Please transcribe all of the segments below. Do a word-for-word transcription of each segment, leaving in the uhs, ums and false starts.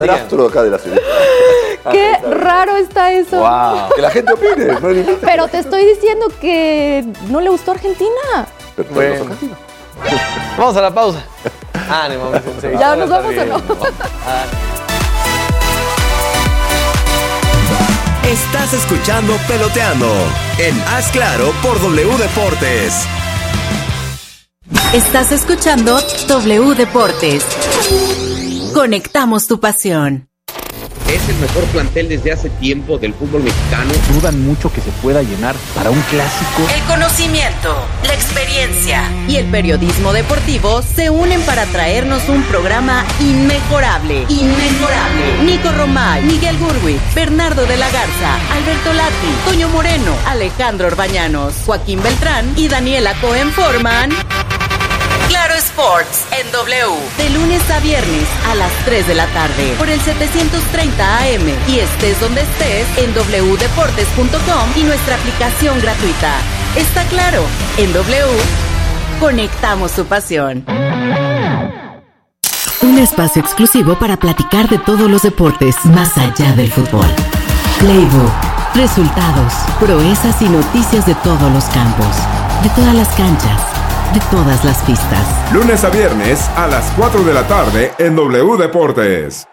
El astro acá de la ciudad. Qué raro está eso. Wow. Que la gente opine. No le Pero te estoy diciendo que no le gustó Argentina. Pero todos Bueno. los argentinos. Vamos a la pausa. Ánimo, mi sensei. ¿Ya nos vamos o no? Ah. Estás escuchando Peloteando en Haz Claro por W Deportes. Estás escuchando W Deportes. Conectamos tu pasión. Es el mejor plantel desde hace tiempo del fútbol mexicano. Dudan mucho que se pueda llenar para un clásico. El conocimiento, la experiencia y el periodismo deportivo se unen para traernos un programa inmejorable. Inmejorable. Nico Romay, Miguel Gurwitz, Bernardo de la Garza, Alberto Lati, Toño Moreno, Alejandro Orbañanos, Joaquín Beltrán y Daniela Cohen forman Claro Sports en W, de lunes a viernes a las tres de la tarde por el setecientos treinta A M y estés donde estés en doble u deportes punto com y nuestra aplicación gratuita. Está claro, en W conectamos tu pasión. Un espacio exclusivo para platicar de todos los deportes más allá del fútbol. Playbook, resultados, proezas y noticias de todos los campos, de todas las canchas, de todas las pistas. Lunes a viernes a las cuatro de la tarde en W Deportes.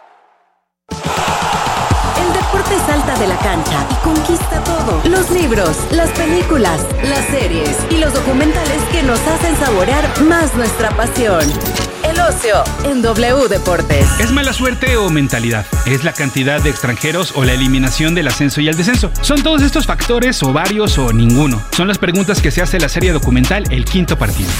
El deporte salta de la cancha y conquista todo. Los libros, las películas, las series y los documentales que nos hacen saborear más nuestra pasión. El ocio en W Deportes. ¿Es mala suerte o mentalidad? ¿Es la cantidad de extranjeros o la eliminación del ascenso y el descenso? ¿Son todos estos factores o varios o ninguno? Son las preguntas que se hace la serie documental El Quinto Partido.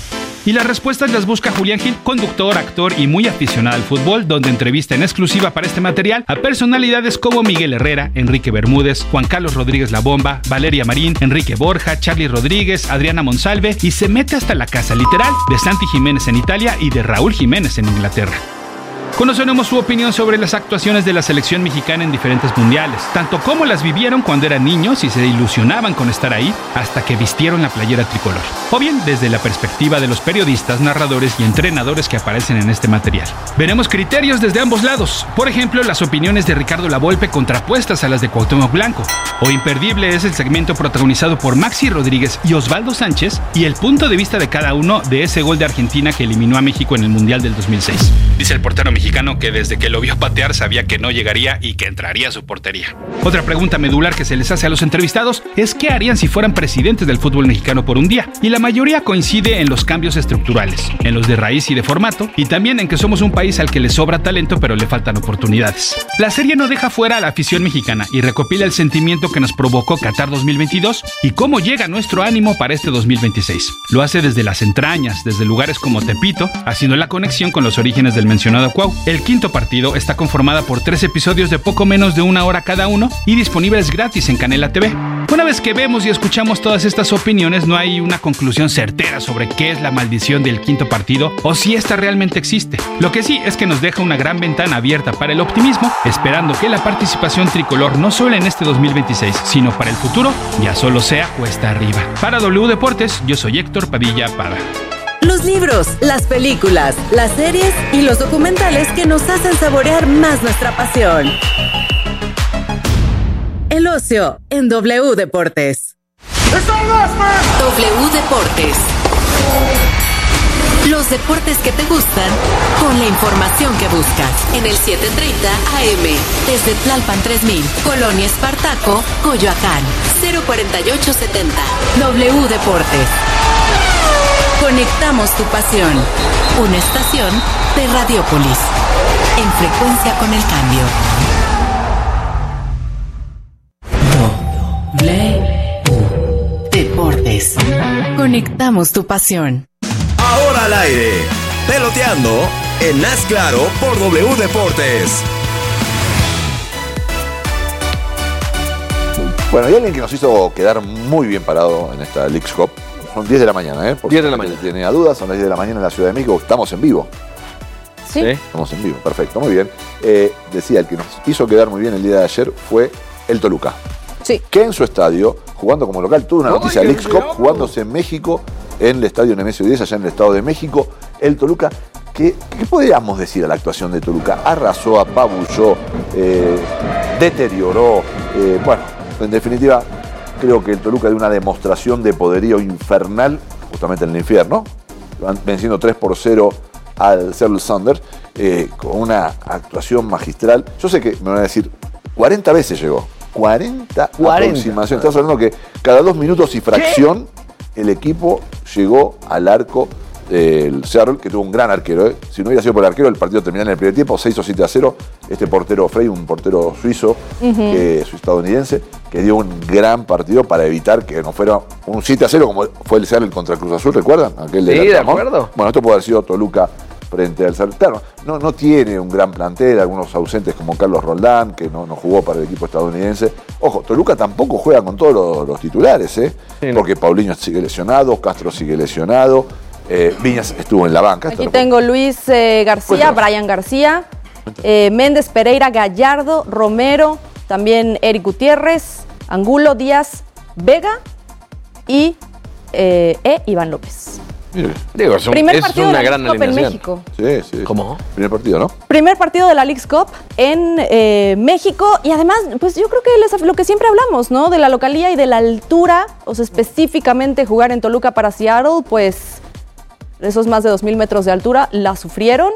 Y las respuestas las busca Julián Gil, conductor, actor y muy aficionado al fútbol, donde entrevista en exclusiva para este material a personalidades como Miguel Herrera, Enrique Bermúdez, Juan Carlos Rodríguez La Bomba, Valeria Marín, Enrique Borja, Charly Rodríguez, Adriana Monsalve y se mete hasta la casa literal de Santi Jiménez en Italia y de Raúl Jiménez en Inglaterra. Conoceremos su opinión sobre las actuaciones de la selección mexicana en diferentes mundiales, tanto como las vivieron cuando eran niños y se ilusionaban con estar ahí hasta que vistieron la playera tricolor, o bien desde la perspectiva de los periodistas, narradores y entrenadores que aparecen en este material. Veremos criterios desde ambos lados, por ejemplo, las opiniones de Ricardo Lavolpe contrapuestas a las de Cuauhtémoc Blanco, o imperdible es el segmento protagonizado por Maxi Rodríguez y Osvaldo Sánchez y el punto de vista de cada uno de ese gol de Argentina que eliminó a México en el Mundial del dos mil seis. Dice el portero mexicano que desde que lo vio patear sabía que no llegaría y que entraría a su portería. Otra pregunta medular que se les hace a los entrevistados es qué harían si fueran presidentes del fútbol mexicano por un día, y la mayoría coincide en los cambios estructurales, en los de raíz y de formato, y también en que somos un país al que le sobra talento pero le faltan oportunidades. La serie no deja fuera a la afición mexicana y recopila el sentimiento que nos provocó Qatar dos mil veintidós y cómo llega nuestro ánimo para este dos mil veintiséis. Lo hace desde las entrañas, desde lugares como Tepito, haciendo la conexión con los orígenes del mencionado Cuau. El Quinto Partido está conformada por tres episodios de poco menos de una hora cada uno y disponibles gratis en Canela T V. Una vez que vemos y escuchamos todas estas opiniones, no hay una conclusión certera sobre qué es la maldición del Quinto Partido o si esta realmente existe. Lo que sí es que nos deja una gran ventana abierta para el optimismo, esperando que la participación tricolor no solo en este dos mil veintiséis, sino para el futuro, ya solo sea cuesta arriba. Para W Deportes, yo soy Héctor Padilla Pada. Los libros, las películas, las series y los documentales que nos hacen saborear más nuestra pasión. El ocio en W Deportes. W Deportes. Los deportes que te gustan con la información que buscas. En el setecientos treinta A M, desde Tlalpan tres mil, Colonia Espartaco, Coyoacán, cero cuarenta y ocho setenta. W Deportes. Conectamos tu pasión. Una estación de Radiópolis. En frecuencia con el cambio. W Deportes. Conectamos tu pasión. Ahora al aire, Peloteando en Haz Claro por W Deportes. Bueno, hay alguien que nos hizo quedar muy bien parado en esta Leagues Cup. Son diez de la mañana, ¿eh? Por diez de la mañana. Si tenía dudas, son las diez de la mañana en la Ciudad de México. Estamos en vivo. Sí. ¿Sí? Estamos en vivo, perfecto, muy bien. Eh, decía, el que nos hizo quedar muy bien el día de ayer fue el Toluca. Sí. Que en su estadio, jugando como local, tuvo una noticia Leagues Cup, diablo! jugándose en México, en el estadio Nemesio diez, allá en el Estado de México. El Toluca, ¿qué, ¿qué podríamos decir a la actuación de Toluca? Arrasó, apabulló, eh, deterioró. Eh, bueno, en definitiva, creo que el Toluca dio una demostración de poderío infernal, justamente en el infierno, venciendo tres por cero al Seattle Sounders, eh, con una actuación magistral. Yo sé que me van a decir, cuarenta veces llegó. cuarenta, cuarenta. Aproximación. Estás hablando que cada dos minutos y fracción ¿Qué? El equipo llegó al arco del Seattle, que tuvo un gran arquero. ¿eh? Si no hubiera sido por el arquero, el partido terminaba en el primer tiempo, seis o siete a cero. Este portero Frey, un portero suizo, uh-huh. que, estadounidense, que dio un gran partido para evitar que no fuera un siete a cero como fue el Seattle contra Cruz Azul, ¿recuerdan? Aquel sí, de acuerdo. Bueno, esto puede haber sido Toluca frente al Seattle. Claro, no, no tiene un gran plantel, algunos ausentes como Carlos Roldán, que no, no jugó para el equipo estadounidense. Ojo, Toluca tampoco juega con todos los, los titulares, ¿eh? Sí, ¿no? Porque Paulinho sigue lesionado, Castro sigue lesionado, eh, Viñas estuvo en la banca. Aquí tengo Luis eh, García, Cuéntanos. Brian García, eh, Méndez, Pereira, Gallardo, Romero, también Eric Gutiérrez, Angulo, Díaz, Vega y eh, e Iván López. Mire. Digo, es, un, primer es partido una de la gran Leagues Cup alineación. En México. Sí, sí. ¿Cómo? Primer partido, ¿no? Primer partido de la Leagues Cup en eh, México. Y además, pues yo creo que les, lo que siempre hablamos, ¿no? De la localía y de la altura, o sea, específicamente jugar en Toluca para Seattle, pues esos más de dos mil metros de altura la sufrieron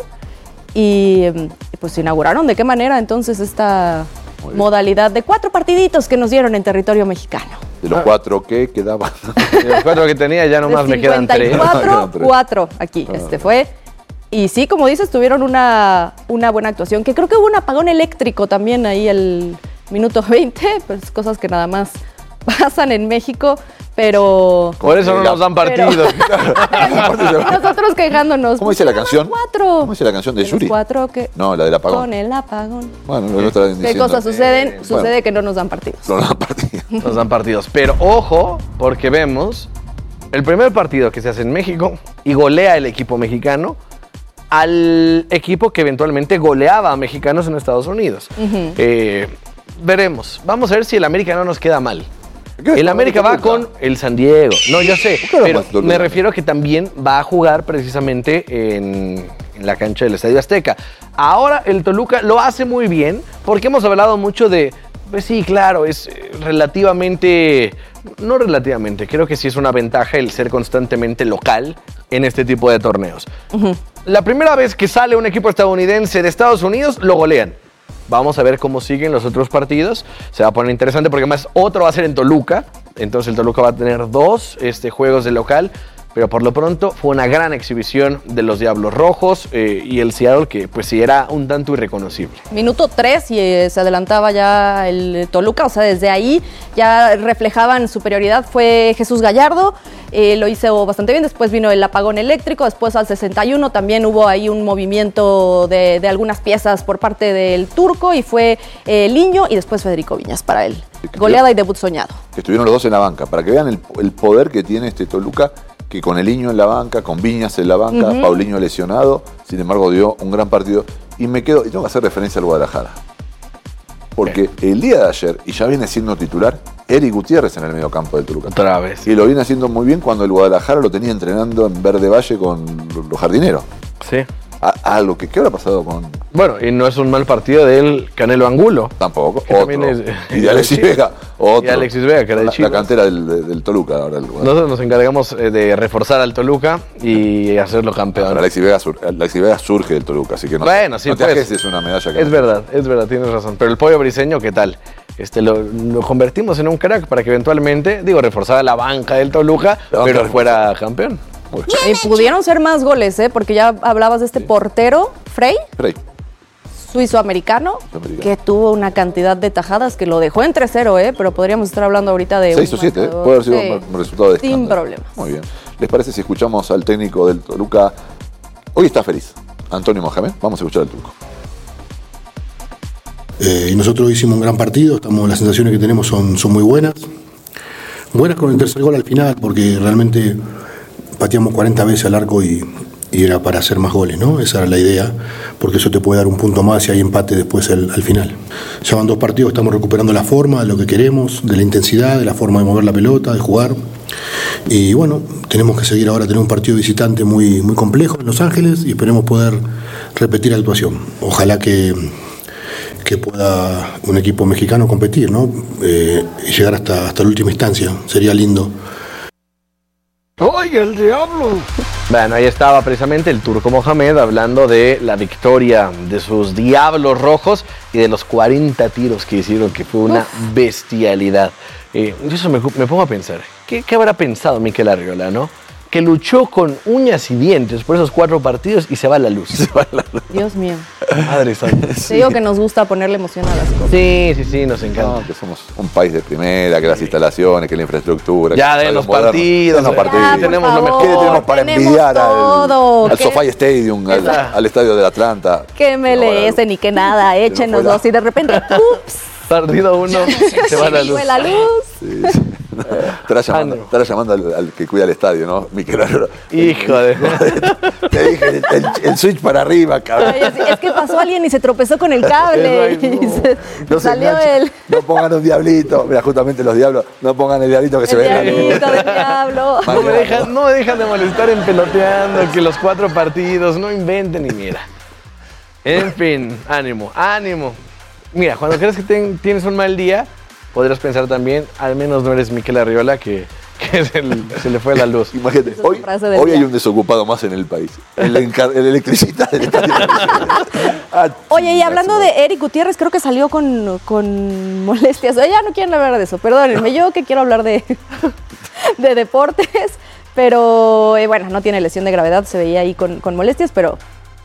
y pues se inauguraron. ¿De qué manera entonces esta modalidad de cuatro partiditos que nos dieron en territorio mexicano? De los cuatro que quedaban. De los cuatro que tenía ya nomás me quedan tres. cincuenta y cuatro, cuatro aquí. Ah. Este fue. Y sí, como dices, tuvieron una, una buena actuación. Que creo que hubo un apagón eléctrico también ahí el minuto veinte. Pues cosas que nada más pasan en México. Pero... Por eso no nos dan partidos. Pero, nosotros quejándonos. ¿Cómo dice la canción? Cuatro. ¿Cómo dice la canción de Yuri? Cuatro que... No, la del apagón. Con el apagón. Bueno, lo estaba diciendo. ¿Qué cosas suceden? Eh, Sucede bueno, que no nos dan partidos. No nos dan partidos. Nos dan partidos. Pero ojo, porque vemos el primer partido que se hace en México y golea el equipo mexicano al equipo que eventualmente goleaba a mexicanos en Estados Unidos. Uh-huh. eh, veremos. Vamos a ver si el América no nos queda mal. El América va con el San Diego. No, yo sé, pero me refiero a que también va a jugar precisamente en, en la cancha del Estadio Azteca. Ahora el Toluca lo hace muy bien porque hemos hablado mucho de, pues sí, claro, es relativamente, no relativamente, creo que sí es una ventaja el ser constantemente local en este tipo de torneos. Uh-huh. La primera vez que sale un equipo estadounidense de Estados Unidos, lo golean. Vamos a ver cómo siguen los otros partidos. Se va a poner interesante porque además otro va a ser en Toluca. Entonces el Toluca va a tener dos este, juegos de local. Pero por lo pronto fue una gran exhibición de los Diablos Rojos eh, y el Seattle que pues sí era un tanto irreconocible. Minuto tres y eh, se adelantaba ya el Toluca, o sea, desde ahí ya reflejaban superioridad. Fue Jesús Gallardo, eh, lo hizo bastante bien. Después vino el apagón eléctrico, después al sesenta y uno también hubo ahí un movimiento de, de algunas piezas por parte del turco y fue eh, Liño y después Federico Viñas para él. Goleada y debut soñado. Que estuvieron los dos en la banca, para que vean el, el poder que tiene este Toluca, que con el Liño en la banca, con Viñas en la banca, uh-huh. Paulinho lesionado, sin embargo dio un gran partido. Y me quedo, y tengo que hacer referencia al Guadalajara. Porque el día de ayer, y ya viene siendo titular, Eric Gutiérrez en el mediocampo del Toluca. Otra vez. Y lo viene haciendo muy bien cuando el Guadalajara lo tenía entrenando en Verde Valle con los jardineros. Sí. A, a lo que, ¿qué habrá pasado con...? Bueno, y no es un mal partido del Canelo Angulo. Tampoco, que otro. También es, y de Alexis Vega, otro. Y Alexis Vega, que era de la, Chivas. La cantera del, del Toluca. Ahora el, Nosotros nos encargamos de reforzar al Toluca y hacerlo campeón. Ahora Alexis Vega, sur, Alexis Vega surge del Toluca, así que no, bueno, sí, no te pues, ajes, es una medalla que Es no verdad, es verdad, tienes razón. Pero el Pollo Briseño, ¿qué tal? Este, lo, lo convertimos en un crack para que eventualmente, digo, reforzara la banca del Toluca, banca pero fuera campeón. Y pudieron ser más goles, ¿eh? Porque ya hablabas de este sí. portero, Frey. Frey. Suizo-americano, que tuvo una cantidad de tajadas que lo dejó en tres cero, ¿eh? Pero podríamos estar hablando ahorita de... seis o siete, ¿eh? Puede haber sido sí. un resultado de escándalo. Sin problemas. Muy bien. ¿Les parece si escuchamos al técnico del Toluca? Hoy está feliz, Antonio Mohamed. Vamos a escuchar al turco. Eh, y nosotros hicimos un gran partido, estamos, las sensaciones que tenemos son, son muy buenas. Buenas con el tercer gol al final, porque realmente pateamos cuarenta veces al arco y, y era para hacer más goles, ¿no? Esa era la idea, porque eso te puede dar un punto más y hay empate después al, al final. Ya van dos partidos, estamos recuperando la forma de lo que queremos, de la intensidad, de la forma de mover la pelota, de jugar. Y bueno, tenemos que seguir ahora, tener un partido visitante muy, muy complejo en Los Ángeles y esperemos poder repetir la actuación. Ojalá que, que pueda un equipo mexicano competir, ¿no? Eh, y llegar hasta, hasta la última instancia, sería lindo. ¡Ay, el diablo! Bueno, ahí estaba precisamente el turco Mohamed hablando de la victoria de sus Diablos Rojos y de los cuarenta tiros que hicieron, que fue una Uf. bestialidad. Eh, yo eso me, me pongo a pensar, ¿qué, qué habrá pensado Mikel Arriola, no? Que luchó con uñas y dientes por esos cuatro partidos y se va la luz. Se va la luz. Dios mío. Madre santa. Te sí. digo que nos gusta ponerle emoción a las cosas. Sí, sí, sí, nos encanta. No, que somos un país de primera, que las instalaciones, que la infraestructura. Ya de los partidos. los partidos. Ya, tenemos favor, lo mejor. ¿Qué tenemos para tenemos envidiar todo. al, al SoFi Stadium, al, al estadio del Atlanta? Que me le ni que nada, échenoslo. Y de repente, ups. Partido uno, se va la luz. Se la luz. Sí, sí. Estará llamando, estará llamando al, al que cuida el estadio, ¿no? Mikel Arriola. Hijo de... Te dije, el, el, el switch para arriba, cabrón. Es que pasó alguien y se tropezó con el cable. No, y se no salió se el... No pongan un diablito. Mira, justamente los diablos, no pongan el diablito que el se ve. El diablito del diablo. No me, dejan, no me dejan de molestar en peloteando, que los cuatro partidos, no inventen y mira. En fin, ánimo, ánimo. Mira, cuando crees que ten, tienes un mal día, podrás pensar también, al menos no eres Mikel Arriola, que, que se, le, se le fue la luz. Imagínate, hoy, hoy hay un desocupado más en el país. El, el electricista del estadio. Ah, Oye, y hablando de Eric Gutiérrez, creo que salió con, con molestias. Ya no quieren hablar de eso, perdónenme. Yo que quiero hablar de, de deportes, pero eh, bueno, no tiene lesión de gravedad, se veía ahí con, con molestias, pero...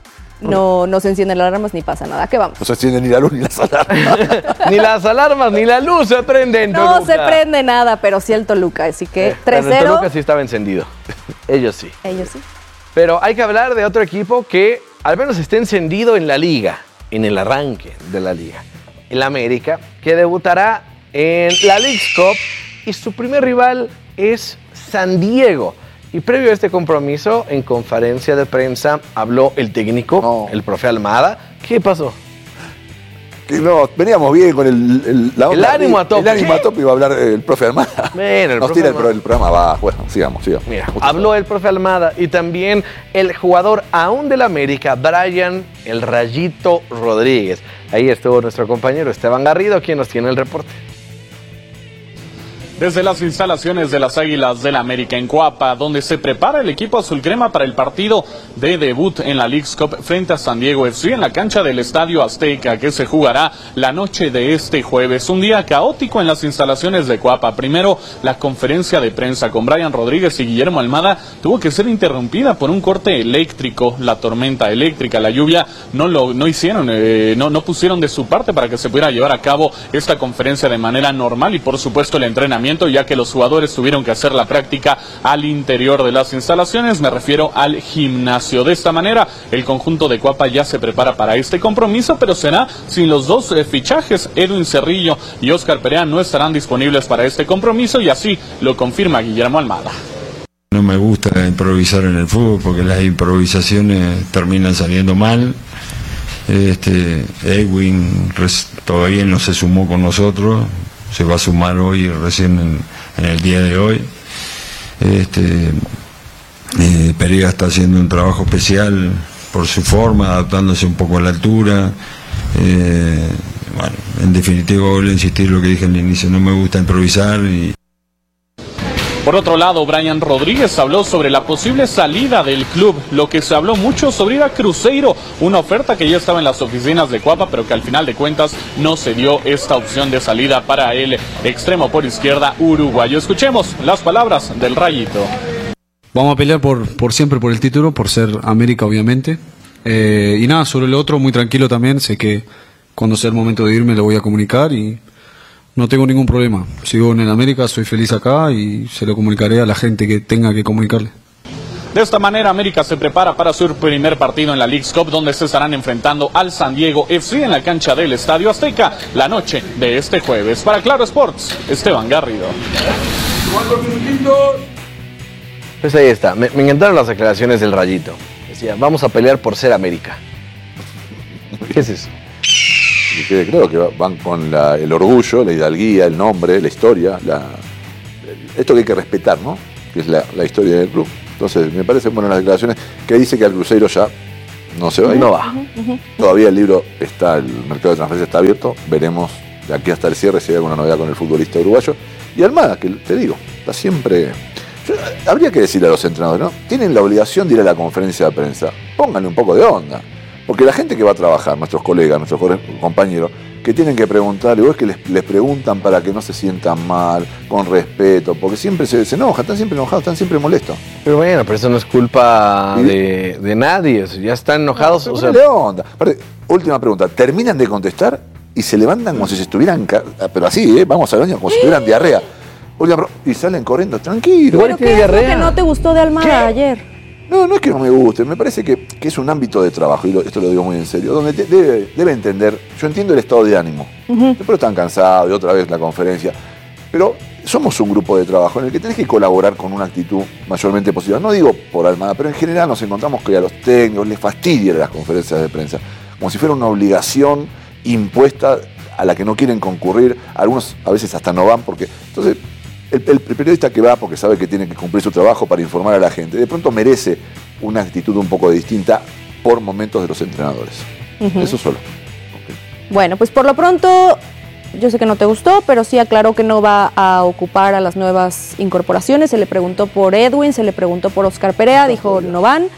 No, no se encienden las alarmas ni pasa nada. ¿Qué vamos? No se enciende ni la luz ni las alarmas. Ni las alarmas ni la luz se prenden. No Toluca. se prende nada, pero sí el Toluca. Así que eh, tres cero. El Toluca sí estaba encendido. Ellos sí. Ellos sí. Pero hay que hablar de otro equipo que al menos esté encendido en la liga, en el arranque de la liga. El América, que debutará en la Leagues Cup y su primer rival es San Diego. Y previo a este compromiso, en conferencia de prensa, habló el técnico, no. el profe Almada. ¿Qué pasó? Que no, veníamos bien con el, el, la onda, el ánimo a tope. El ánimo a tope iba a hablar el profe Almada. Bueno, el Nos profe tira Almada. el, el programa abajo. Bueno, sigamos, sigamos. Mira, habló el profe Almada y también el jugador aún del América, Brian El Rayito Rodríguez. Ahí estuvo nuestro compañero Esteban Garrido, quien nos tiene el reporte. Desde las instalaciones de las Águilas del América en Coapa, donde se prepara el equipo azul crema para el partido de debut en la Leagues Cup frente a San Diego F C en la cancha del Estadio Azteca, que se jugará la noche de este jueves. Un día caótico en las instalaciones de Coapa. Primero, la conferencia de prensa con Brian Rodríguez y Guillermo Almada tuvo que ser interrumpida por un corte eléctrico. La tormenta eléctrica, la lluvia, no lo no hicieron, eh, no, no pusieron de su parte para que se pudiera llevar a cabo esta conferencia de manera normal y por supuesto el entrenamiento, ya que los jugadores tuvieron que hacer la práctica al interior de las instalaciones, me refiero al gimnasio. De esta manera, el conjunto de Coapa ya se prepara para este compromiso, pero será sin los dos eh, fichajes. Edwin Cerrillo y Óscar Perea no estarán disponibles para este compromiso y así lo confirma Guillermo Almada. No me gusta improvisar en el fútbol porque las improvisaciones terminan saliendo mal. Este, Edwin todavía no se sumó con nosotros. Se va a sumar hoy, recién en, en el día de hoy. Este, eh, Perea está haciendo un trabajo especial por su forma, adaptándose un poco a la altura. Eh, bueno, en definitiva, voy a insistir lo que dije al inicio, no me gusta improvisar. Y... Por otro lado, Brian Rodríguez habló sobre la posible salida del club, lo que se habló mucho sobre ir a Cruzeiro, una oferta que ya estaba en las oficinas de Coapa, pero que al final de cuentas no se dio esta opción de salida para el extremo por izquierda uruguayo. Escuchemos las palabras del Rayito. Vamos a pelear por, por siempre por el título, por ser América obviamente. Eh, y nada, sobre lo otro, muy tranquilo también, sé que cuando sea el momento de irme lo voy a comunicar y... No tengo ningún problema. Sigo en el América, soy feliz acá y se lo comunicaré a la gente que tenga que comunicarle. De esta manera, América se prepara para su primer partido en la Leagues Cup, donde se estarán enfrentando al San Diego F C en la cancha del Estadio Azteca la noche de este jueves. Para Claro Sports, Esteban Garrido. Pues ahí está. Me, me encantaron las aclaraciones del Rayito. Decía, vamos a pelear por ser América. ¿Qué es eso? Y quede claro que van con la, el orgullo, la hidalguía, el nombre, la historia, la, esto que hay que respetar, ¿no? Que es la, la historia del club. Entonces, me parecen buenas las declaraciones que dice que al Cruzeiro ya no se va a ir. No va. Todavía el libro está, el mercado de transferencia está abierto. Veremos de aquí hasta el cierre si hay alguna novedad con el futbolista uruguayo. Y Almada, que te digo, está siempre... Yo, habría que decirle a los entrenadores, ¿no? Tienen la obligación de ir a la conferencia de prensa. Pónganle un poco de onda. Porque la gente que va a trabajar, nuestros colegas, nuestros compañeros, que tienen que preguntarle, o es que les, les preguntan para que no se sientan mal, con respeto, porque siempre se, se enojan, están siempre enojados, están siempre molestos. Pero bueno, pero eso no es culpa de, de nadie, ya están enojados. No, o sea... de onda. Aparte, última pregunta, terminan de contestar y se levantan como si se estuvieran, pero así, ¿eh? Vamos al baño, como si estuvieran diarrea. Y salen corriendo, tranquilo. ¿Pero qué es lo que no te gustó de Almada ¿Qué? ayer? No, no es que no me guste, me parece que, que es un ámbito de trabajo, y lo, esto lo digo muy en serio, donde te, debe, debe entender, yo entiendo el estado de ánimo, uh-huh. Después están cansados y otra vez la conferencia, pero somos un grupo de trabajo en el que tenés que colaborar con una actitud mayormente positiva. No digo por Almada, pero en general nos encontramos que a los técnicos les fastidian las conferencias de prensa, como si fuera una obligación impuesta a la que no quieren concurrir, algunos a veces hasta no van, porque entonces... El, el, el periodista que va porque sabe que tiene que cumplir su trabajo para informar a la gente, de pronto merece una actitud un poco distinta por momentos de los entrenadores. Uh-huh. Eso solo. Okay. Bueno, pues por lo pronto, yo sé que no te gustó, pero sí aclaró que no va a ocupar a las nuevas incorporaciones. Se le preguntó por Edwin, se le preguntó por Oscar Perea, no, dijo no van.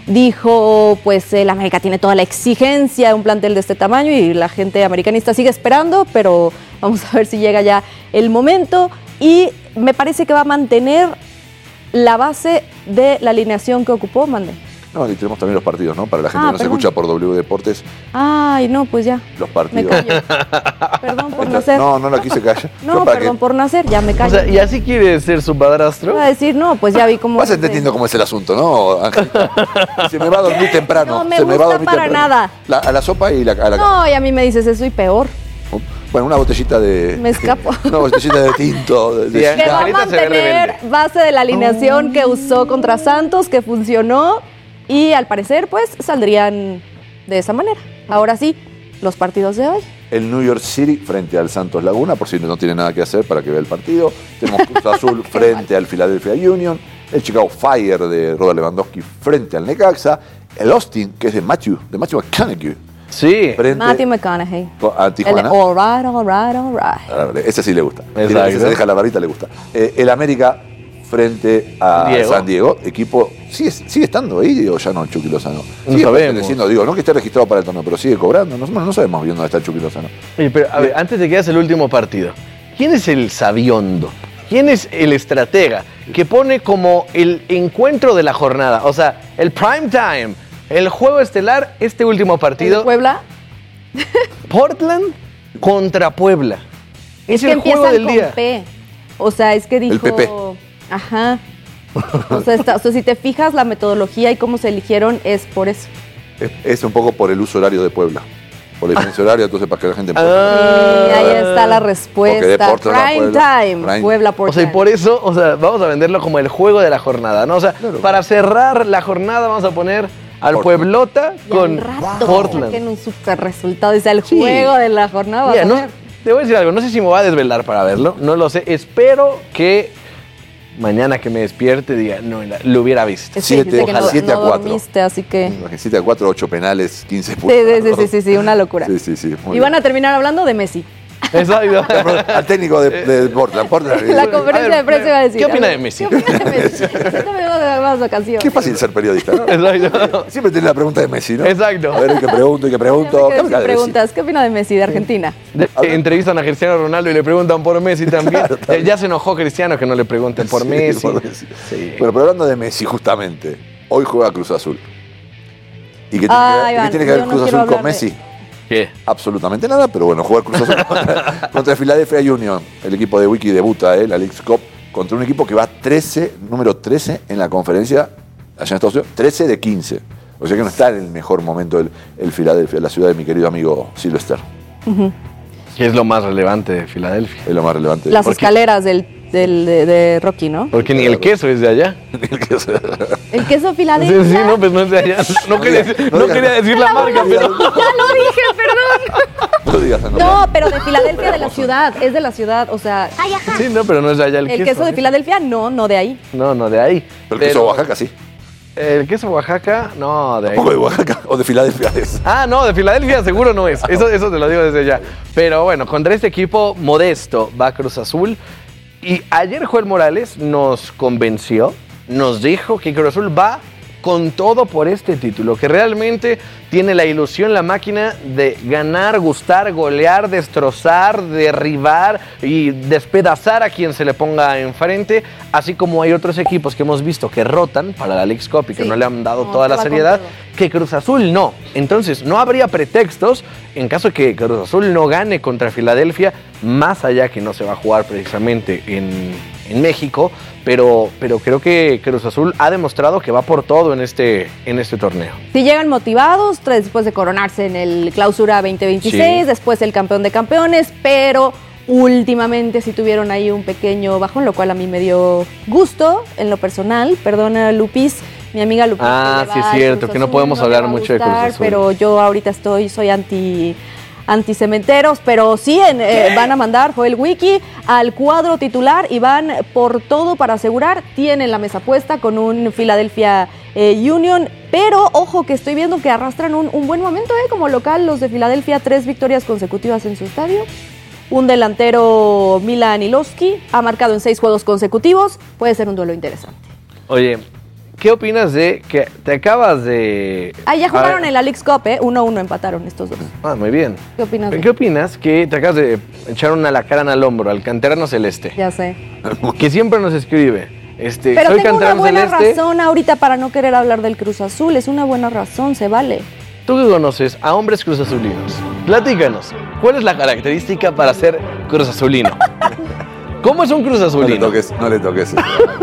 Dijo, pues el América tiene toda la exigencia de un plantel de este tamaño y la gente americanista sigue esperando, pero vamos a ver si llega ya el momento. Y me parece que va a mantener la base de la alineación que ocupó, Mande. No, y tenemos también los partidos, ¿no? Para la gente ah, que nos perdón. escucha por W Deportes. Ay, no, pues ya. Los partidos. Me callo. Perdón por nacer. No, no la quise callar. No, perdón que... por nacer, ya me callo. O sea, ¿y así quiere ser su padrastro? Va a decir, no, pues ya vi cómo... Vas entendiendo cómo es el asunto, ¿no, Angelita? Se me va a dormir temprano. No me Se gusta me va a dormir para temprano. nada. La, a la sopa y la... A la... No, y a mí me dices eso y peor. Bueno, una botellita de... Me escapo. Una botellita de tinto. De, de que va a mantener base de la alineación que usó contra Santos, que funcionó, y al parecer, pues, saldrían de esa manera. Ahora sí, los partidos de hoy. El New York City frente al Santos Laguna, por si no tiene nada que hacer para que vea el partido. Tenemos Cruz Azul frente al Philadelphia Union. El Chicago Fire de Robert Lewandowski frente al Necaxa. El Austin, que es de Matthew, de Matthew McConaughey. Sí. Matthew McConaughey. A Tijuana. El all right, all right, all right. Ese sí le gusta. Exacto. Ese se deja la barrita, le gusta. Eh, el América frente a Diego. San Diego. Equipo, ¿sigue, sigue estando ahí o ya no, Chucky Lozano? No Sigue sabemos. perteneciendo, digo, no que esté registrado para el torneo, pero sigue cobrando. No, no sabemos bien dónde está el Chucky Lozano. Oye, pero a ver, antes de que hagas el último partido, ¿quién es el sabiondo? ¿Quién es el estratega que pone como el encuentro de la jornada? O sea, el prime time, el juego estelar, este último partido. ¿El Puebla? Portland contra Puebla. Es, es el que juego del con día. P. O sea, es que dijo... El P P. Ajá. O sea, está, o sea, si te fijas, la metodología y cómo se eligieron es por eso. Es, es un poco por el uso horario de Puebla. Por la diferencia horaria, entonces para que la gente... Ah, sí, ahí está la respuesta. Portland, Prime Puebla, time. Prime. Puebla, Portland. O sea, y por eso, o sea, vamos a venderlo como el juego de la jornada, ¿no? O sea, claro, para cerrar la jornada vamos a poner al Portland. Pueblota con rato, Portland. Saquen un super resultado, es el Sí. juego de la jornada. Mira, no, te voy a decir algo, no sé si me voy a desvelar para verlo, no lo sé. Espero que mañana que me despierte diga, no, lo hubiera visto. siete a cuatro. siete a cuatro. Dormiste, así que... siete a cuatro, ocho penales, quince puntos. Sí, sí, sí, sí, sí, una locura. Sí, sí, sí. Y van a terminar hablando de Messi. Exacto. Al técnico de, de Portland. Portland. La conferencia ver, de prensa iba a decir. ¿Qué opina de Messi? ¿Qué opina de Messi? Yo también voy a dar más vacaciones. Qué fácil ser periodista, ¿no? Exacto. Siempre tiene la pregunta de Messi, ¿no? Exacto. A ver, ¿y qué pregunto? ¿Y qué pregunto? ¿Qué ¿Qué preguntas? ¿Qué opina de Messi, de Argentina? De- entrevistan a Cristiano Ronaldo y le preguntan por Messi también. Claro, Eh, ya se enojó Cristiano que no le pregunten por Sí, Messi. por Messi. Sí. Bueno, pero hablando de Messi, justamente, hoy juega Cruz Azul. ¿Y qué tiene, Ah, que, ver- Iván, ¿qué tiene que ver yo no Cruz quiero Azul con hablar de- Messi? ¿Qué? Absolutamente nada, pero bueno, jugar Cruz Azul contra, contra el Philadelphia Union. El equipo de Wiki debuta, ¿eh? La Leagues Cup, contra un equipo que va trece, número trece en la conferencia allá en Estados Unidos, trece de quince. O sea que no está en el mejor momento el, el Philadelphia, la ciudad de mi querido amigo Sylvester. Uh-huh. ¿Qué es lo más relevante de Filadelfia? Es lo más relevante. Las ¿Por qué? escaleras del, del, de, de Rocky, ¿no? Porque ni el queso es de allá. El queso Sí, Filadelfia. sí, no, pues no es de allá. No, quería, decir- no quería decir la marca, pero... Ya lo dije, perdón. No digas esa No, pero de Filadelfia, de la ciudad. Es de la ciudad, o sea. Sí, no, pero no es de allá el, El queso de ¿sí? Filadelfia, no, no de ahí. No, no, de ahí. Pero el queso de Oaxaca, sí. El queso Oaxaca, no, de ahí. Tampoco de Oaxaca o de Filadelfia es. Ah, no, de Filadelfia seguro no es. Eso, eso te lo digo desde ya. Pero bueno, contra este equipo modesto va Cruz Azul. Y ayer Joel Morales nos convenció, nos dijo que Cruz Azul va con todo por este título, que realmente tiene la ilusión, la máquina de ganar, gustar, golear, destrozar, derribar y despedazar a quien se le ponga enfrente, así como hay otros equipos que hemos visto que rotan para la Leagues Cup y que Sí. no le han dado No, toda se la va con seriedad, todo. que Cruz Azul no. Entonces, no habría pretextos en caso de que Cruz Azul no gane contra Filadelfia, más allá que no se va a jugar precisamente en, en México, pero, pero creo que Cruz Azul ha demostrado que va por todo en este, en este torneo. Si llegan motivados, tras- después de coronarse en el Clausura veinte veintiséis, Sí. después el campeón de campeones, pero últimamente sí tuvieron ahí un pequeño bajón, lo cual a mí me dio gusto en lo personal. Perdona, Lupis, mi amiga Lupis. Ah, que le sí va es al cierto, Cruz que no Azul, podemos le hablar va a mucho de Cruz gustar, Azul. Pero yo ahorita estoy, soy anti... anticementeros, pero sí en, eh, van a mandar Joel Wiki al cuadro titular y van por todo para asegurar. Tienen la mesa puesta con un Philadelphia eh, Union, pero ojo que estoy viendo que arrastran un, un buen momento, eh, como local los de Filadelfia, tres victorias consecutivas en su estadio. Un delantero, Milan Ilowski, ha marcado en seis juegos consecutivos. Puede ser un duelo interesante. Oye, ¿qué opinas de que te acabas de... Ah, ya A jugaron ver. en la Leagues Cup, ¿eh? uno a uno empataron estos dos. Ah, muy bien. ¿Qué opinas de ¿Qué opinas que te acabas de echar una lacrana al hombro al canterano celeste? Ya sé. Que siempre nos escribe. Este, Pero soy tengo una canterano buena celeste. razón ahorita para no querer hablar del Cruz Azul. Es una buena razón, se vale. Tú que conoces a hombres cruzazulinos, platícanos, ¿cuál es la característica para ser cruzazulino? ¿Cómo es un No le cruzazulino? toques, no le toques.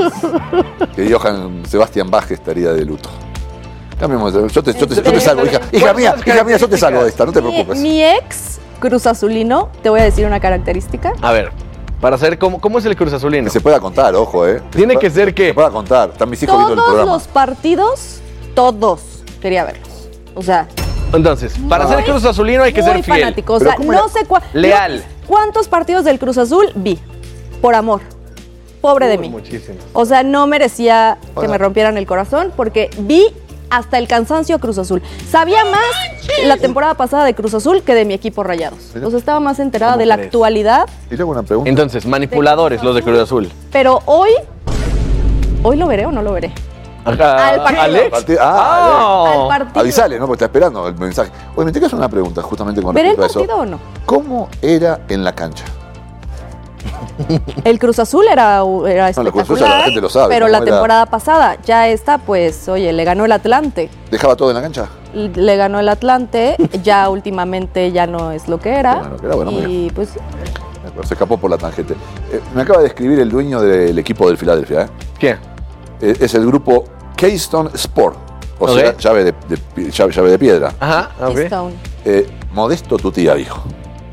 Que Johan Sebastián Baje estaría de luto. Cambiemos, yo te, yo te, yo te salvo, hija. Hija mía, hija mía, yo te salvo de esta, no te Mi, preocupes. mi ex Cruz Azulino, te voy a decir una característica. A ver, para saber cómo, cómo es el cruzazulino. Que se pueda contar, ojo, eh. Tiene que ser que... Se pueda contar. Están mis hijos viendo el Todos programa. los partidos, todos, quería verlos. O sea, Entonces, para Muy- ser cruzazulino hay que muy ser fiel. fanático. O sea, no sé cuá- Leal. cuántos partidos del Cruz Azul vi. Por amor. Pobre de Uy, mí. muchísimos. O sea, no merecía que Bueno. me rompieran el corazón porque vi hasta el cansancio a Cruz Azul. Sabía más la temporada pasada de Cruz Azul que de mi equipo Rayados. O sea, estaba más enterada ¿Cómo de la crees? actualidad, Y luego una pregunta. Entonces, manipuladores los de Cruz Azul. pero hoy, ¿hoy lo veré o no lo veré? Ajá, Al partido. ¿Alex? Partido- ah, Al Oh. partido. Avisale, ¿no? Porque está esperando el mensaje. Oye, me te hacer una pregunta justamente con ¿Veré el respecto a eso. partido o no? ¿Cómo era en la cancha? El Cruz Azul era, era No, el Cruz Azul espectacular, la gente lo sabe, pero cómo la era. temporada pasada, ya está, pues, oye, le ganó el Atlante. ¿Dejaba todo en la cancha? Le ganó el Atlante, ya últimamente ya no es lo que era. Bueno, que era bueno, muy y pues sí. Se escapó por la tangente. Eh, me acaba de escribir el dueño del equipo del Filadelfia. ¿eh? ¿Qué? Eh, es el grupo Keystone Sport. O Ok. sea, llave de, de- llave, llave de piedra. Ajá, ok. Keystone. Eh, modesto tu tía, dijo.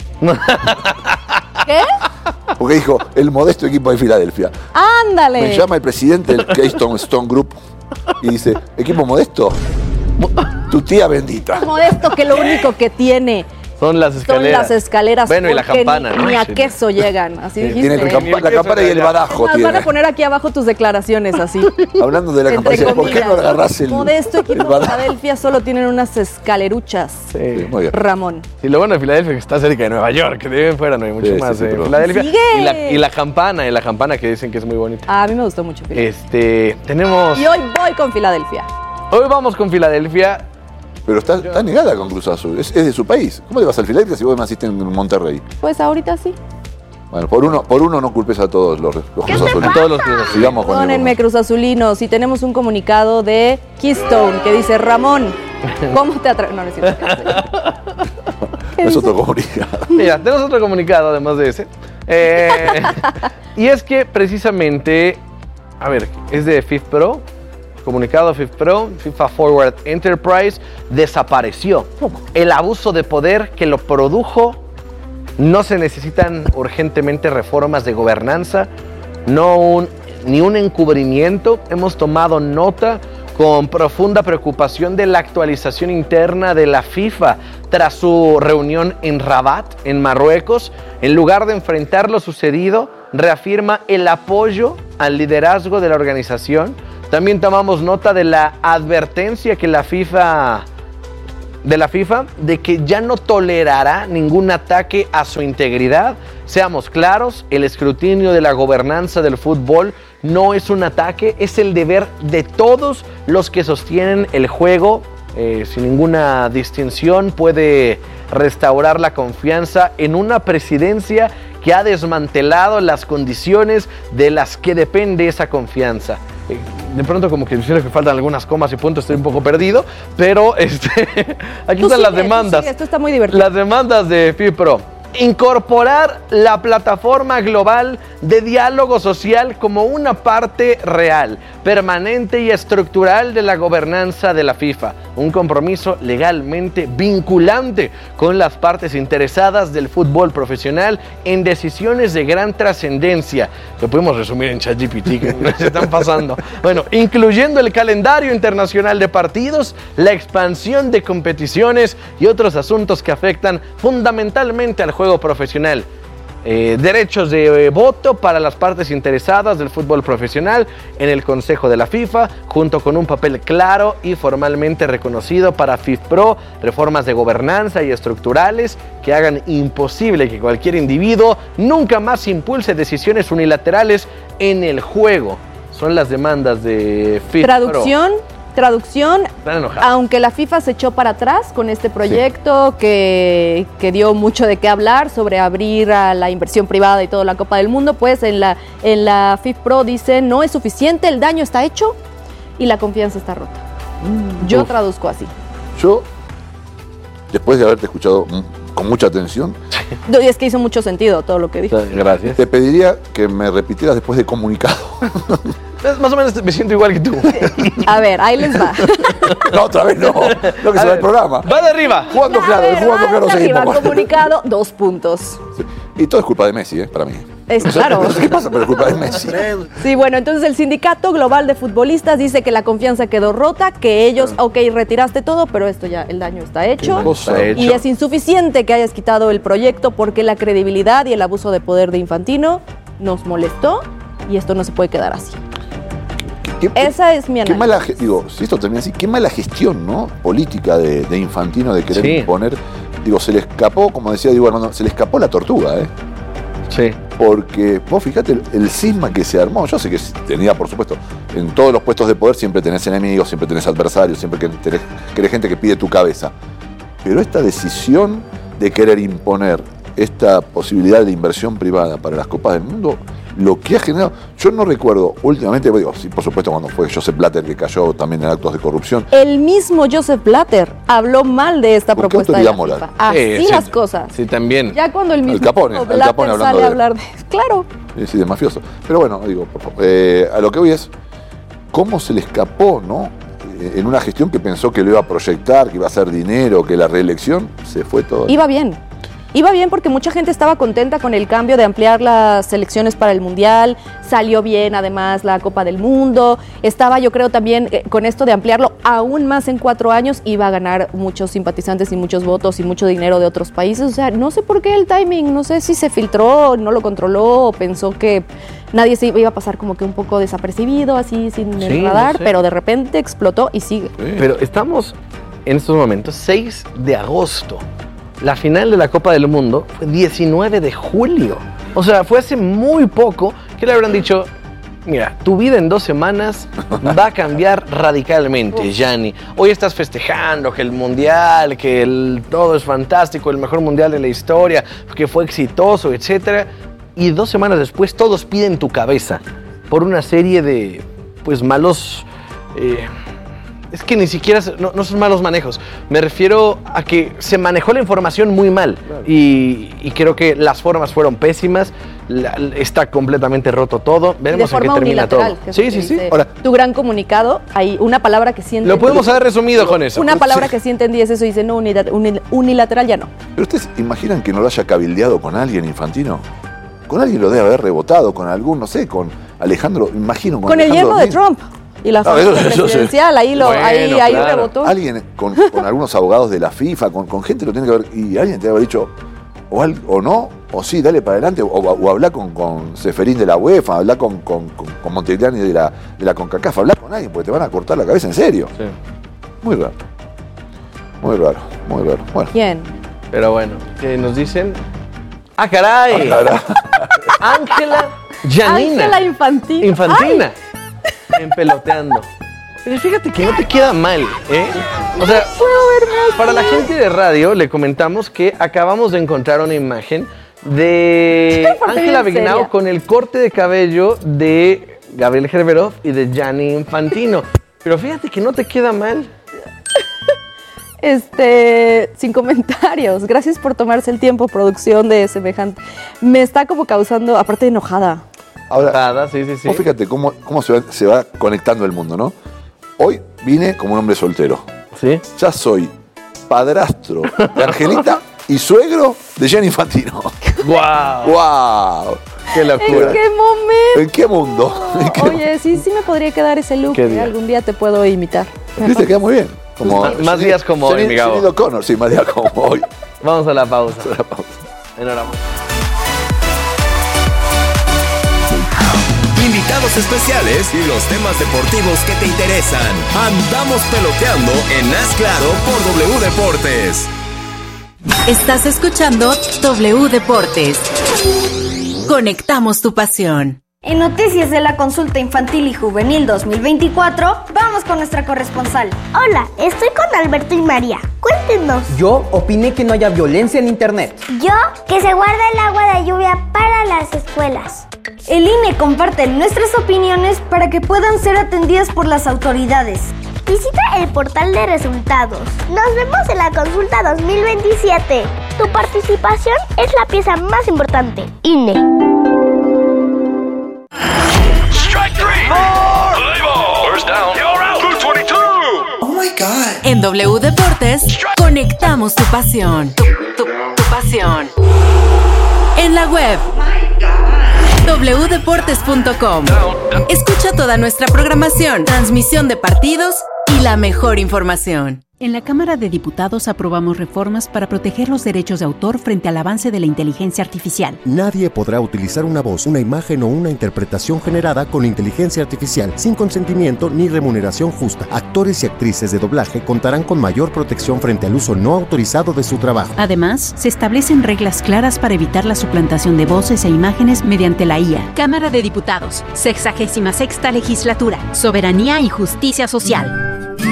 ¿Qué? Porque dijo, el modesto equipo de Filadelfia. Ándale. Me llama el presidente del Keystone Stone Group y dice, equipo modesto, tu tía bendita. Modesto que lo único que tiene Son las son escaleras. las escaleras. Bueno, y la porque campana, ni, ¿no? ni a Sí. queso llegan, así dijiste. Tiene la, campa- la campana y el badajo. Más, Tiene. van a poner aquí abajo tus declaraciones así. Hablando de la entre campana, ¿por qué no comillas. agarrás el, Modesto el equipo de badajo? Filadelfia solo tienen unas escaleruchas. Sí. Sí, muy bien. Ramón. Y lo bueno de Filadelfia es que está cerca de Nueva York, que de ahí en fuera no hay mucho Sí, sí, más sí, de pero- Filadelfia. ¡Sigue! Y la, y la campana, y la campana que dicen que es muy bonita. Ah, a mí me gustó mucho Filadelfia. Este, tenemos... Y hoy voy con Filadelfia. Hoy vamos con Filadelfia. Pero está, está negada con Cruz Azul, es, es de su país. ¿Cómo le vas al Filadelfia si vos naciste en Monterrey? Pues ahorita sí. Bueno, por uno, por uno no culpes a todos los, los Cruz Azulinos. A todos los Cruz Azulinos. Sigamos con el Perdónenme, Cruz Azulinos. Y tenemos un comunicado de Keystone que dice: Ramón, ¿cómo te atreves? No, no es cierto. Es otro comunicado. Mira, tenemos otro comunicado además de ese. Eh, y es que precisamente, a ver, es de FIFA Pro. Comunicado FIFA Pro, FIFA Forward Enterprise desapareció. El abuso de poder que lo produjo. No se necesitan urgentemente reformas de gobernanza, no un, ni un encubrimiento. Hemos tomado nota con profunda preocupación de la actualización interna de la FIFA tras su reunión en Rabat, en Marruecos. En lugar de enfrentar lo sucedido, reafirma el apoyo al liderazgo de la organización. También tomamos nota de la advertencia que la FIFA, de la FIFA de que ya no tolerará ningún ataque a su integridad. Seamos claros, el escrutinio de la gobernanza del fútbol no es un ataque, es el deber de todos los que sostienen el juego. Eh, sin ninguna distinción puede restaurar la confianza en una presidencia que ha desmantelado las condiciones de las que depende esa confianza. Eh, de pronto como que siento que faltan algunas comas y puntos, estoy un poco perdido, pero este, aquí Tú están sigue, las demandas. tú sigue, esto está muy divertido. Las demandas de FIFPro. Incorporar la plataforma global de diálogo social como una parte real, permanente y estructural de la gobernanza de la FIFA. Un compromiso legalmente vinculante con las partes interesadas del fútbol profesional en decisiones de gran trascendencia. Lo podemos resumir en ChatGPT, que se están pasando. Bueno, incluyendo el calendario internacional de partidos, la expansión de competiciones y otros asuntos que afectan fundamentalmente al juego profesional. Eh, derechos de eh, voto para las partes interesadas del fútbol profesional en el Consejo de la FIFA, junto con un papel claro y formalmente reconocido para FIFPro, reformas de gobernanza y estructurales que hagan imposible que cualquier individuo nunca más impulse decisiones unilaterales en el juego. Son las demandas de FIFPro. Traducción. Traducción, aunque la FIFA se echó para atrás con este proyecto sí. que, que dio mucho de qué hablar sobre abrir a la inversión privada y toda la Copa del Mundo, pues en la, en la FIFPro dice no es suficiente, el daño está hecho y la confianza está rota. Mm, Yo uf. traduzco así. Yo, después de haberte escuchado con mucha atención... Y es que hizo mucho sentido todo lo que dije. Gracias. Te pediría que me repitieras después de comunicado. Más o menos me siento igual que tú. A ver, ahí les va. No, otra vez no. Lo que se va el programa. Va de arriba. Jugando claro, ver, jugando claro seguimos. Arriba, comunicado, dos puntos. Sí. Y todo es culpa de Messi, ¿eh? Para mí. Es claro. No sé qué pasa, pero es culpa de Messi. Sí, bueno, entonces el Sindicato Global de Futbolistas dice que la confianza quedó rota, que ellos, ok, retiraste todo, pero esto ya, el daño está hecho. Está hecho. Y es insuficiente que hayas quitado el proyecto porque la credibilidad y el abuso de poder de Infantino nos molestó y esto no se puede quedar así. ¿Qué, Esa es mi análisis. Qué mala, digo, si esto termina así, qué mala gestión, ¿no? Política de, de Infantino de querer sí. imponer. Digo, se le escapó, como decía Diego Armando, se le escapó la tortuga, ¿eh? Sí. Porque vos fíjate el, el cisma que se armó. Yo sé que tenía, por supuesto, en todos los puestos de poder siempre tenés enemigos, siempre tenés adversarios, siempre que tenés, tenés gente que pide tu cabeza. Pero esta decisión de querer imponer esta posibilidad de inversión privada para las Copas del Mundo, lo que ha generado, yo no recuerdo últimamente, digo, sí, por supuesto cuando fue Joseph Blatter que cayó también en actos de corrupción. El mismo Joseph Blatter habló mal de esta ¿Con propuesta qué de la moral? FIFA. Así eh, sí, las cosas. Sí, también. Ya cuando el mismo el Capone, Blatter el Capone sale de, a hablar de... Claro. Sí, sí, de mafioso. Pero bueno, digo, por favor, eh, a lo que voy es, ¿cómo se le escapó, no? En una gestión que pensó que lo iba a proyectar, que iba a hacer dinero, que la reelección, se fue todo. Iba bien. Iba bien porque mucha gente estaba contenta con el cambio de ampliar las selecciones para el Mundial, salió bien además la Copa del Mundo, estaba yo creo también eh, con esto de ampliarlo aún más en cuatro años, iba a ganar muchos simpatizantes y muchos votos y mucho dinero de otros países, o sea, no sé por qué el timing, no sé si se filtró, no lo controló, o pensó que nadie se iba a pasar como que un poco desapercibido, así sin el sí, radar, no sé. Pero de repente explotó y sigue. Sí. Pero estamos en estos momentos, seis de agosto. La final de la Copa del Mundo fue diecinueve de julio. O sea, fue hace muy poco que le habrán dicho, mira, tu vida en dos semanas va a cambiar radicalmente, Gianni. Hoy estás festejando que el Mundial, que el, todo es fantástico, el mejor Mundial de la historia, que fue exitoso, etcétera. Y dos semanas después todos piden tu cabeza por una serie de, pues, malos... Eh, Es que ni siquiera, no, no son malos manejos. Me refiero a que se manejó la información muy mal. Claro. Y, y creo que las formas fueron pésimas. La, está completamente roto todo. Veremos en qué termina todo. Sí, sí, sí. Ahora, tu gran comunicado, hay una palabra que sí entendí. Lo podemos haber resumido con eso. Una palabra sí. que sí entendí es eso. Dice, no, unilateral ya no. Pero ustedes imaginan que no lo haya cabildeado con alguien, Infantino. Con alguien lo debe haber rebotado, con algún, no sé, con Alejandro, imagino. Con, con el yerno de Trump. Y la No, eso- familia eso sí. presidencial, ahí, lo, Bueno, ahí, ahí claro. rebotó. Alguien con, con algunos abogados de la FIFA, con, con gente lo tiene que ver, y alguien te debe haber dicho, o, al- o no, o sí, dale para adelante, o, o habla con, con Seferín de la UEFA, habla con, con, con, con Montegliani de la, de la CONCACAF, habla con alguien, porque te van a cortar la cabeza en serio. Sí. Muy raro. Muy raro, muy raro. Bueno. ¿Quién? Pero bueno, ¿qué nos dicen? ¡Ah, caray! Ángela Janina. Ángela Infantina. Infantina. Empeloteando. Pero fíjate que no te queda mal, ¿eh? O sea, para la gente de radio le comentamos que acabamos de encontrar una imagen de Parte Ángela bien Vignao seria. con el corte de cabello de Gabriel Gerberov y de Gianni Infantino. Pero fíjate que no te queda mal. Este, sin comentarios. Gracias por tomarse el tiempo, producción de semejante. Me está como causando, aparte de enojada. Ahora, Nada, sí, sí, sí. vos fíjate cómo, cómo se, va, se va conectando el mundo, ¿no? Hoy vine como un hombre soltero. Sí. Ya soy padrastro de Angelita y suegro de Gianni Infantino. ¡Guau! ¡Guau! ¡Qué ¿En locura! qué momento? ¿En qué mundo? ¿En qué Oye, sí, sí me podría quedar ese look. ¿Qué ¿eh? día? Algún día te puedo imitar. ¿Viste? Queda muy bien. Como, Más- más días como hoy, mi Gabo. Sinead O'Connor, sí, más días como hoy. Vamos a la pausa. A la pausa. Enhorabuena. Invitados especiales y los temas deportivos que te interesan. Andamos peloteando en Haz Claro por W Deportes. Estás escuchando W Deportes. Conectamos tu pasión. En noticias de la consulta infantil y juvenil dos mil veinticuatro, vamos con nuestra corresponsal. Hola, estoy con Alberto y María. Cuéntenos. Yo opiné que no haya violencia en internet. Yo, que se guarda el agua de lluvia para las escuelas. El I N E comparte nuestras opiniones para que puedan ser atendidas por las autoridades. Visita el portal de resultados. Nos vemos en la consulta dos mil veintisiete. Tu participación es la pieza más importante. I N E. En W Deportes, conectamos tu pasión. Tu, tu- tu pasión. En la web doble u deportes punto com. Escucha toda nuestra programación, transmisión de partidos y la mejor información. En la Cámara de Diputados aprobamos reformas para proteger los derechos de autor frente al avance de la inteligencia artificial. Nadie podrá utilizar una voz, una imagen o una interpretación generada con inteligencia artificial sin consentimiento ni remuneración justa. Actores y actrices de doblaje contarán con mayor protección frente al uso no autorizado de su trabajo. Además, se establecen reglas claras para evitar la suplantación de voces e imágenes mediante la I A. Cámara de Diputados, sexagésima sexta legislatura, soberanía y justicia social.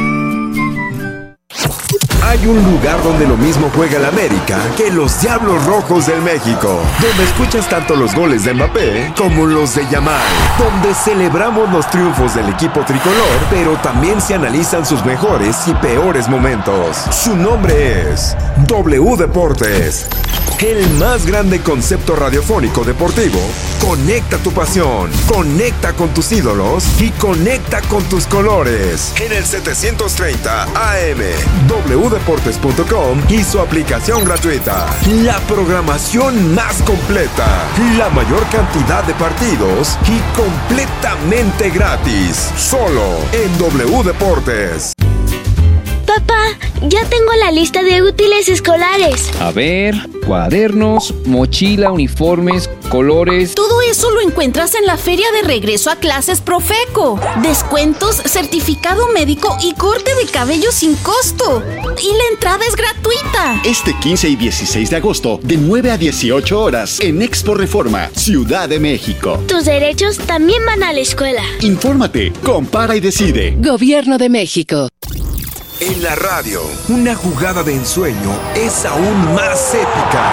Hay un lugar donde lo mismo juega el América que los Diablos Rojos del México, donde escuchas tanto los goles de Mbappé como los de Yamal, donde celebramos los triunfos del equipo tricolor, pero también se analizan sus mejores y peores momentos. Su nombre es W Deportes. El más grande concepto radiofónico deportivo. Conecta tu pasión, conecta con tus ídolos y conecta con tus colores. En el setecientos treinta A M, w deportes punto com y su aplicación gratuita. La programación más completa, la mayor cantidad de partidos y completamente gratis. Solo en W Deportes. Papá, ya tengo la lista de útiles escolares. A ver, cuadernos, mochila, uniformes, colores. Todo eso lo encuentras en la feria de regreso a clases Profeco. Descuentos, certificado médico y corte de cabello sin costo. Y la entrada es gratuita. Este quince y dieciséis de agosto, de nueve a dieciocho horas, en Expo Reforma, Ciudad de México. Tus derechos también van a la escuela. Infórmate, compara y decide. Gobierno de México. En la radio, una jugada de ensueño es aún más épica.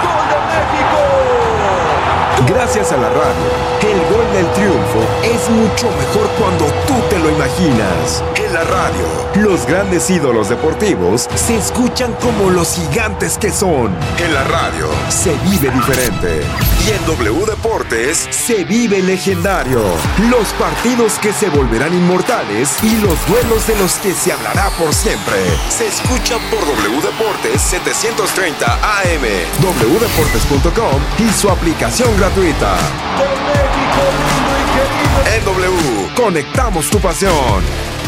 Gracias a la radio, el gol del triunfo es mucho mejor cuando tú te lo imaginas. En la radio, los grandes ídolos deportivos se escuchan como los gigantes que son. En la radio, se vive diferente. Y en W Deportes, se vive legendario. Los partidos que se volverán inmortales y los duelos de los que se hablará por siempre. Se escuchan por W Deportes setecientos treinta A M, w deportes punto com y su aplicación gratuita. En W, conectamos tu pasión.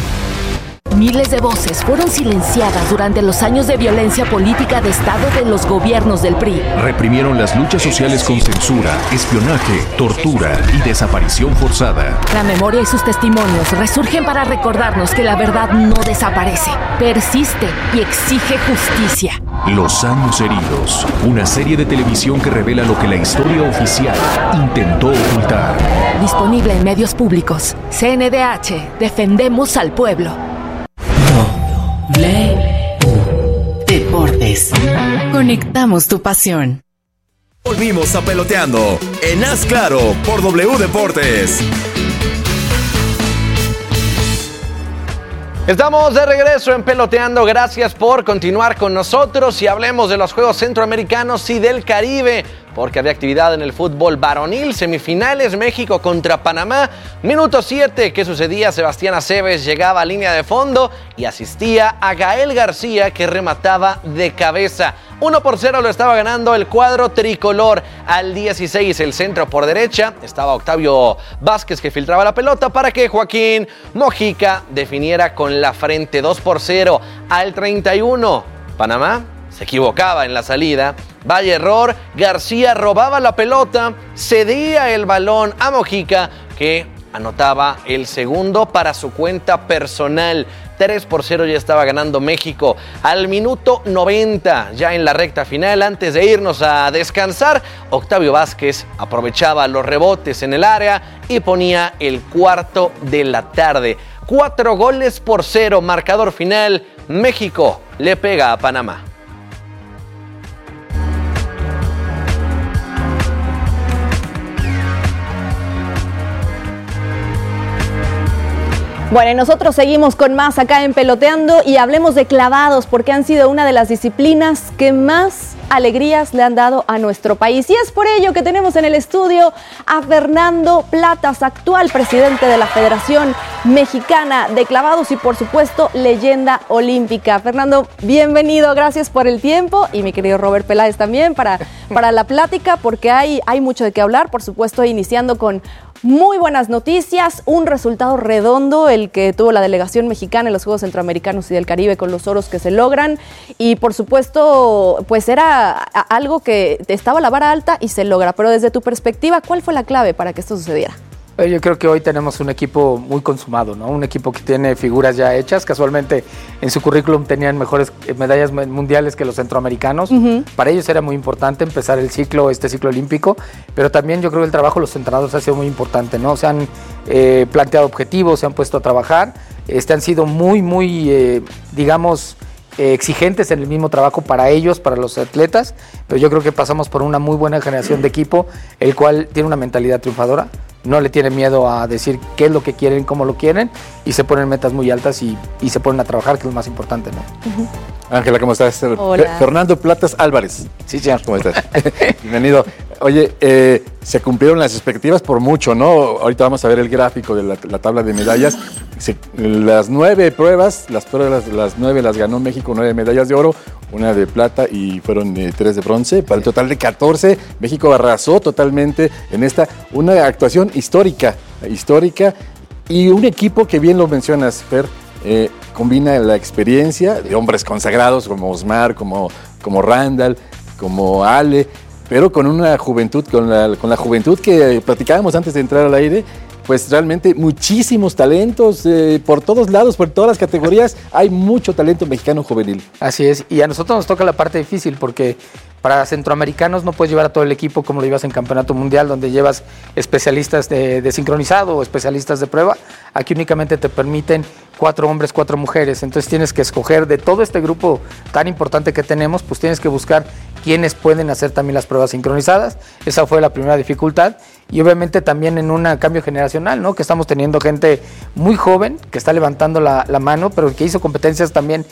Miles de voces fueron silenciadas durante los años de violencia política de Estado de los gobiernos del P R I. Reprimieron las luchas sociales con censura, espionaje, tortura y desaparición forzada. La memoria y sus testimonios resurgen para recordarnos que la verdad no desaparece, persiste y exige justicia. Los años heridos, una serie de televisión que revela lo que la historia oficial intentó ocultar. Disponible en medios públicos. C N D H, defendemos al pueblo. Deportes. Conectamos tu pasión. Volvimos a Peloteando en Haz Claro por W Deportes. Estamos de regreso en Peloteando, gracias por continuar con nosotros y hablemos de los Juegos Centroamericanos y del Caribe, porque había actividad en el fútbol varonil, semifinales México contra Panamá, minuto siete, ¿qué sucedía? Sebastián Aceves llegaba a línea de fondo y asistía a Gael García que remataba de cabeza. uno por cero lo estaba ganando el cuadro tricolor. Al dieciséis, el centro por derecha, estaba Octavio Vázquez que filtraba la pelota para que Joaquín Mojica definiera con la frente. Dos por cero. Al treinta y uno, Panamá se equivocaba en la salida. Vaya error, García robaba la pelota, cedía el balón a Mojica que anotaba el segundo para su cuenta personal. tres por cero ya estaba ganando México. Al minuto noventa, ya en la recta final, antes de irnos a descansar, Octavio Vázquez aprovechaba los rebotes en el área y ponía el cuarto de la tarde. Cuatro goles por cero, marcador final, México le pega a Panamá. Bueno, y nosotros seguimos con más acá en Peloteando y hablemos de clavados porque han sido una de las disciplinas que más alegrías le han dado a nuestro país. Y es por ello que tenemos en el estudio a Fernando Platas, actual presidente de la Federación Mexicana de Clavados y por supuesto leyenda olímpica. Fernando, bienvenido, gracias por el tiempo y mi querido Robert Peláez también para, para la plática porque hay, hay mucho de qué hablar, por supuesto iniciando con muy buenas noticias, un resultado redondo el que tuvo la delegación mexicana en los Juegos Centroamericanos y del Caribe con los oros que se logran y por supuesto pues era algo que estaba a la vara alta y se logra, pero desde tu perspectiva, ¿cuál fue la clave para que esto sucediera? Yo creo que hoy tenemos un equipo muy consumado, ¿no? Un equipo que tiene figuras ya hechas. Casualmente en su currículum tenían mejores medallas mundiales que los centroamericanos. Uh-huh. Para ellos era muy importante empezar el ciclo, este ciclo olímpico, pero también yo creo que el trabajo de los entrenadores ha sido muy importante, ¿no? Se han eh, planteado objetivos, se han puesto a trabajar, este, han sido muy, muy, eh, digamos, eh, exigentes en el mismo trabajo para ellos, para los atletas, pero yo creo que pasamos por una muy buena generación de equipo, el cual tiene una mentalidad triunfadora. No le tienen miedo a decir qué es lo que quieren, cómo lo quieren, y se ponen metas muy altas y, y se ponen a trabajar, que es lo más importante, ¿no? Uh-huh. Ángela, ¿cómo estás? Hola. Fernando Platas Álvarez. Sí, señor, ¿cómo estás? Bienvenido. Oye, eh, se cumplieron las expectativas por mucho, ¿no? Ahorita vamos a ver el gráfico de la, la tabla de medallas. Se, las nueve pruebas, las pruebas, las nueve las ganó México, nueve medallas de oro, una de plata y fueron eh, tres de bronce. Para el total de catorce, México arrasó totalmente en esta, una actuación histórica, histórica y un equipo que bien lo mencionas, Fer, eh, combina la experiencia de hombres consagrados como Osmar, como, como Randall, como Ale, pero con una juventud, con la, con la juventud que platicábamos antes de entrar al aire, pues realmente muchísimos talentos eh, por todos lados, por todas las categorías, hay mucho talento mexicano juvenil. Así es, y a nosotros nos toca la parte difícil porque para centroamericanos no puedes llevar a todo el equipo como lo llevas en campeonato mundial, donde llevas especialistas de, de sincronizado o especialistas de prueba. Aquí únicamente te permiten cuatro hombres, cuatro mujeres, entonces tienes que escoger de todo este grupo tan importante que tenemos, pues tienes que buscar quiénes pueden hacer también las pruebas sincronizadas. Esa fue la primera dificultad y obviamente también en un cambio generacional, ¿no? Que estamos teniendo gente muy joven que está levantando la, la mano, pero que hizo competencias también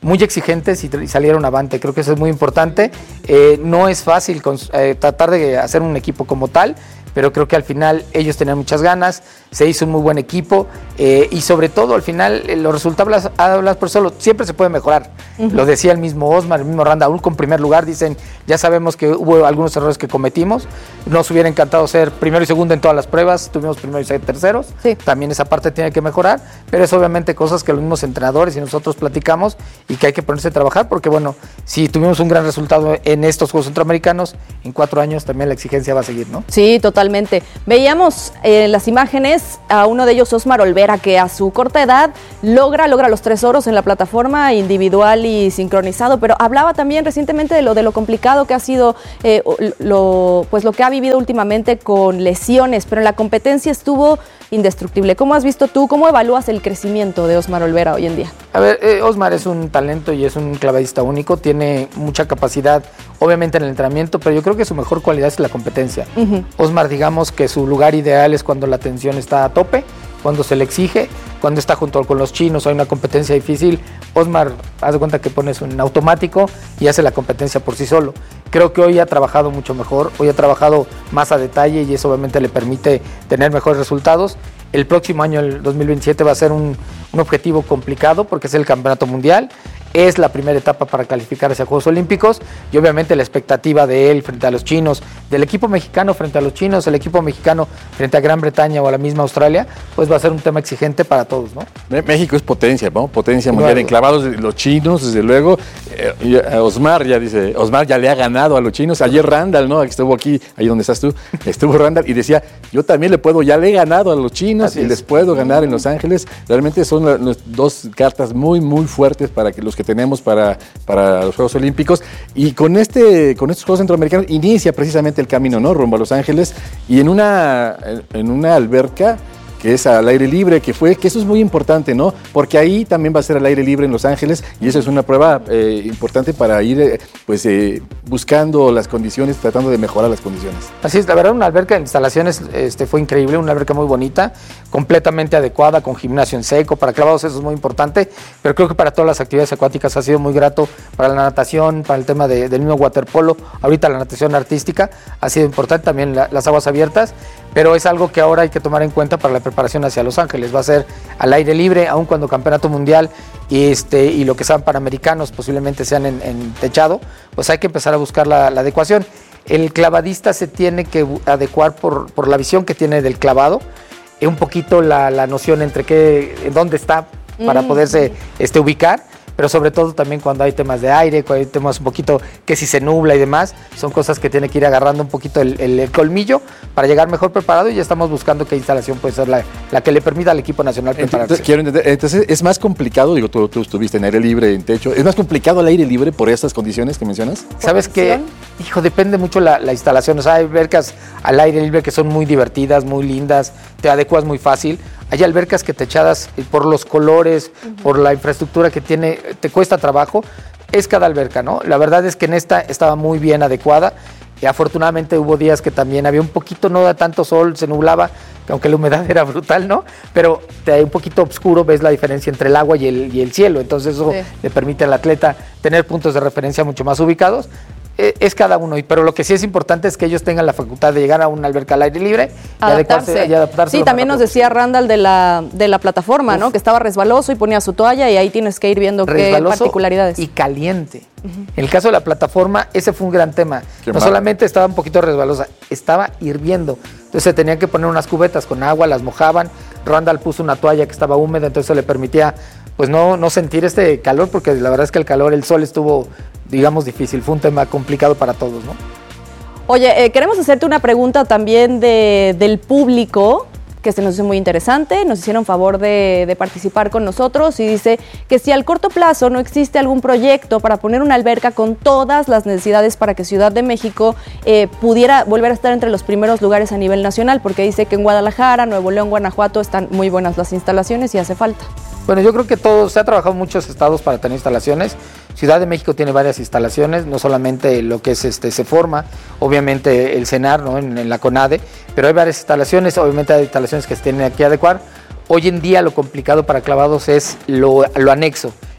muy exigentes y, y salieron avante. Creo que eso es muy importante. Eh, no es fácil con, eh, tratar de hacer un equipo como tal, pero creo que al final ellos tenían muchas ganas, se hizo un muy buen equipo eh, y sobre todo al final eh, los resultados hablan por solo, siempre se puede mejorar. Uh-huh. Lo decía el mismo Osmar, el mismo Randa, aún con primer lugar, dicen, ya sabemos que hubo algunos errores que cometimos, nos hubiera encantado ser primero y segundo en todas las pruebas, tuvimos primero y terceros, sí. También esa parte tiene que mejorar, pero es obviamente cosas que los mismos entrenadores y nosotros platicamos y que hay que ponerse a trabajar, porque bueno, si tuvimos un gran resultado en estos Juegos Centroamericanos, en cuatro años también la exigencia va a seguir, ¿no? Sí, totalmente. Veíamos en eh, las imágenes a uno de ellos, Osmar Olvera, que a su corta edad logra, logra los tres oros en la plataforma individual y sincronizado, pero hablaba también recientemente de lo, de lo complicado que ha sido, eh, lo, pues lo que ha vivido últimamente con lesiones, pero en la competencia estuvo indestructible. ¿Cómo has visto tú, cómo evalúas el crecimiento de Osmar Olvera hoy en día? A ver, eh, Osmar es un talento y es un clavadista único, tiene mucha capacidad, obviamente en el entrenamiento, pero yo creo que su mejor cualidad es la competencia. Uh-huh. Osmar, digamos que su lugar ideal es cuando la tensión está a tope, cuando se le exige, cuando está junto con los chinos, hay una competencia difícil. Osmar, haz de cuenta que pones un automático y hace la competencia por sí solo. Creo que hoy ha trabajado mucho mejor, hoy ha trabajado más a detalle y eso obviamente le permite tener mejores resultados. El próximo año, el dos mil veintisiete, va a ser un, un objetivo complicado porque es el Campeonato Mundial. Es la primera etapa para calificar hacia Juegos Olímpicos y obviamente la expectativa de él frente a los chinos, del equipo mexicano frente a los chinos, el equipo mexicano frente a Gran Bretaña o a la misma Australia, pues va a ser un tema exigente para todos, ¿no? México es potencia, ¿no? Potencia mundial, enclavados de los chinos, desde luego. Eh, Osmar ya dice, Osmar ya le ha ganado a los chinos. Ayer Randall, ¿no? Estuvo aquí, ahí donde estás tú, estuvo Randall y decía, yo también le puedo, ya le he ganado a los chinos Así y es. les puedo ganar en Los Ángeles. Realmente son la, las dos cartas muy, muy fuertes para que los que tenemos para, para los Juegos Olímpicos, y con este con estos Juegos Centroamericanos inicia precisamente el camino, ¿no? Rumbo a Los Ángeles, y en una en una alberca que es al aire libre, que fue, que eso es muy importante, ¿no? Porque ahí también va a ser al aire libre en Los Ángeles, y eso es una prueba eh, importante para ir, eh, pues, eh, buscando las condiciones, tratando de mejorar las condiciones. Así es, la verdad, una alberca de instalaciones este, fue increíble, una alberca muy bonita, completamente adecuada, con gimnasio en seco, para clavados eso es muy importante, pero creo que para todas las actividades acuáticas ha sido muy grato, para la natación, para el tema de, del mismo waterpolo, ahorita la natación artística ha sido importante, también la, las aguas abiertas, pero es algo que ahora hay que tomar en cuenta para la preparación hacia Los Ángeles. Va a ser al aire libre, aun cuando Campeonato Mundial y, este, y lo que sean panamericanos posiblemente sean en, en techado, pues hay que empezar a buscar la, la adecuación. El clavadista se tiene que adecuar por, por la visión que tiene del clavado, y un poquito la, la noción entre qué, dónde está para mm. poderse este, ubicar, pero sobre todo también cuando hay temas de aire, cuando hay temas un poquito que si se nubla y demás, son cosas que tiene que ir agarrando un poquito el, el, el colmillo para llegar mejor preparado, y ya estamos buscando qué instalación puede ser la, la que le permita al equipo nacional prepararse. Entonces, quiero entender, entonces es más complicado, digo, tú, tú estuviste en aire libre, en techo, ¿es más complicado el aire libre por estas condiciones que mencionas? ¿Sabes qué? Hijo, depende mucho la, la instalación, o sea, hay albercas al aire libre que son muy divertidas, muy lindas, te adecuas muy fácil. Hay albercas que techadas por los colores, uh-huh. por la infraestructura que tiene, te cuesta trabajo. Es cada alberca, ¿no? La verdad es que en esta estaba muy bien adecuada. Y afortunadamente hubo días que también había un poquito, no da tanto sol, se nublaba, aunque la humedad era brutal, ¿no? Pero te hay un poquito oscuro, ves la diferencia entre el agua y el, y el cielo. Entonces eso sí. le permite al atleta tener puntos de referencia mucho más ubicados. Es cada uno, pero lo que sí es importante es que ellos tengan la facultad de llegar a una alberca al aire libre y adaptarse. y adaptarse. Sí, también nos decía Randall de la, de la plataforma, Uf. ¿no? Que estaba resbaloso y ponía su toalla y ahí tienes que ir viendo resbaloso qué particularidades. Y caliente. Uh-huh. En el caso de la plataforma, ese fue un gran tema. Qué no mal. Solamente estaba un poquito resbalosa, estaba hirviendo. Entonces se tenían que poner unas cubetas con agua, las mojaban. Randall puso una toalla que estaba húmeda, entonces eso le permitía pues no, no sentir este calor, porque la verdad es que el calor, el sol estuvo, digamos, difícil. Fue un tema complicado para todos, ¿no? Oye, eh, queremos hacerte una pregunta también de, del público, que se nos hizo muy interesante. Nos hicieron favor de, de participar con nosotros y dice que si al corto plazo no existe algún proyecto para poner una alberca con todas las necesidades para que Ciudad de México eh, pudiera volver a estar entre los primeros lugares a nivel nacional, porque dice que en Guadalajara, Nuevo León, Guanajuato están muy buenas las instalaciones y hace falta. Bueno, yo creo que todo, se ha trabajado en muchos estados para tener instalaciones. Ciudad de México tiene varias instalaciones, no solamente lo que es este Seforma, obviamente el CENAR, ¿no? en, en la CONADE, pero hay varias instalaciones, obviamente hay instalaciones que se tienen aquí a adecuar. Hoy en día lo complicado para clavados es lo, lo anexo,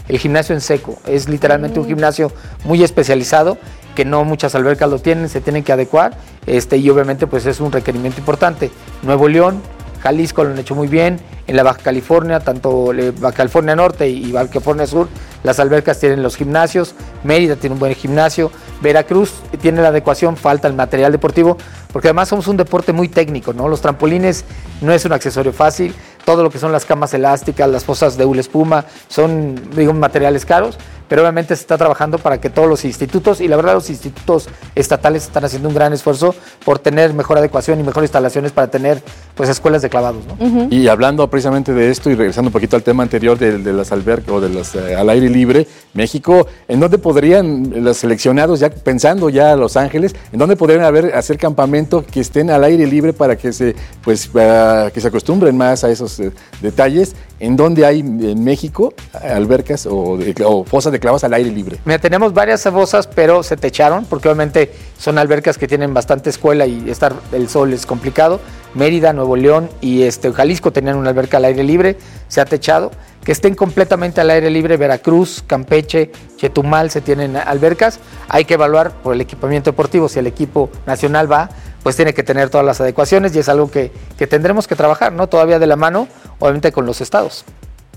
el gimnasio en seco. Es literalmente un gimnasio muy especializado, que no muchas albercas lo tienen, se tienen que adecuar, este, y obviamente pues es un requerimiento importante. Nuevo León, Jalisco lo han hecho muy bien, en la Baja California, tanto Baja California Norte y Baja California Sur, las albercas tienen los gimnasios, Mérida tiene un buen gimnasio, Veracruz tiene la adecuación, falta el material deportivo, porque además somos un deporte muy técnico, ¿no? Los trampolines no es un accesorio fácil, todo lo que son las camas elásticas, las fosas de hula espuma, son, digo, materiales caros, pero obviamente se está trabajando para que todos los institutos, y la verdad los institutos estatales están haciendo un gran esfuerzo por tener mejor adecuación y mejores instalaciones para tener pues escuelas de clavados, ¿no? Uh-huh. Y hablando precisamente de esto y regresando un poquito al tema anterior de, de las albercas o de las eh, al aire libre, México, ¿en dónde podrían los seleccionados, ya pensando ya a Los Ángeles, en dónde podrían haber hacer campamento que estén al aire libre para que se pues uh, que se acostumbren más a esos uh, detalles? ¿En dónde hay en México albercas o, de, o fosas de clavos al aire libre? Mira, tenemos varias fosas, pero se techaron, porque obviamente son albercas que tienen bastante escuela y estar el sol es complicado. Mérida, Nuevo León y este, Jalisco tenían una alberca al aire libre, se ha techado. Que estén completamente al aire libre, Veracruz, Campeche, Chetumal se tienen albercas. Hay que evaluar por el equipamiento deportivo, si el equipo nacional va, pues tiene que tener todas las adecuaciones y es algo que, que tendremos que trabajar, ¿no? Todavía de la mano, obviamente con los estados.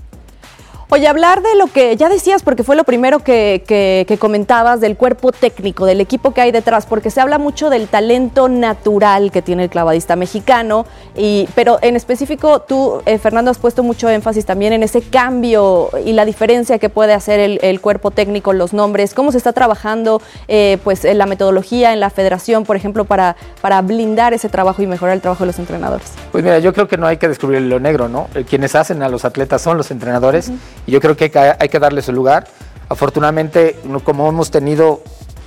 Oye, hablar de lo que ya decías, porque fue lo primero que, que, que comentabas, del cuerpo técnico, del equipo que hay detrás, porque se habla mucho del talento natural que tiene el clavadista mexicano, y, pero en específico tú, eh, Fernando, has puesto mucho énfasis también en ese cambio y la diferencia que puede hacer el, el cuerpo técnico, los nombres, cómo se está trabajando eh, pues, en la metodología, en la federación, por ejemplo, para, para blindar ese trabajo y mejorar el trabajo de los entrenadores. Pues mira, yo creo que no hay que descubrir lo negro, ¿no? Quienes hacen a los atletas son los entrenadores. Uh-huh. Y yo creo que hay, que hay que darle su lugar. Afortunadamente, como hemos tenido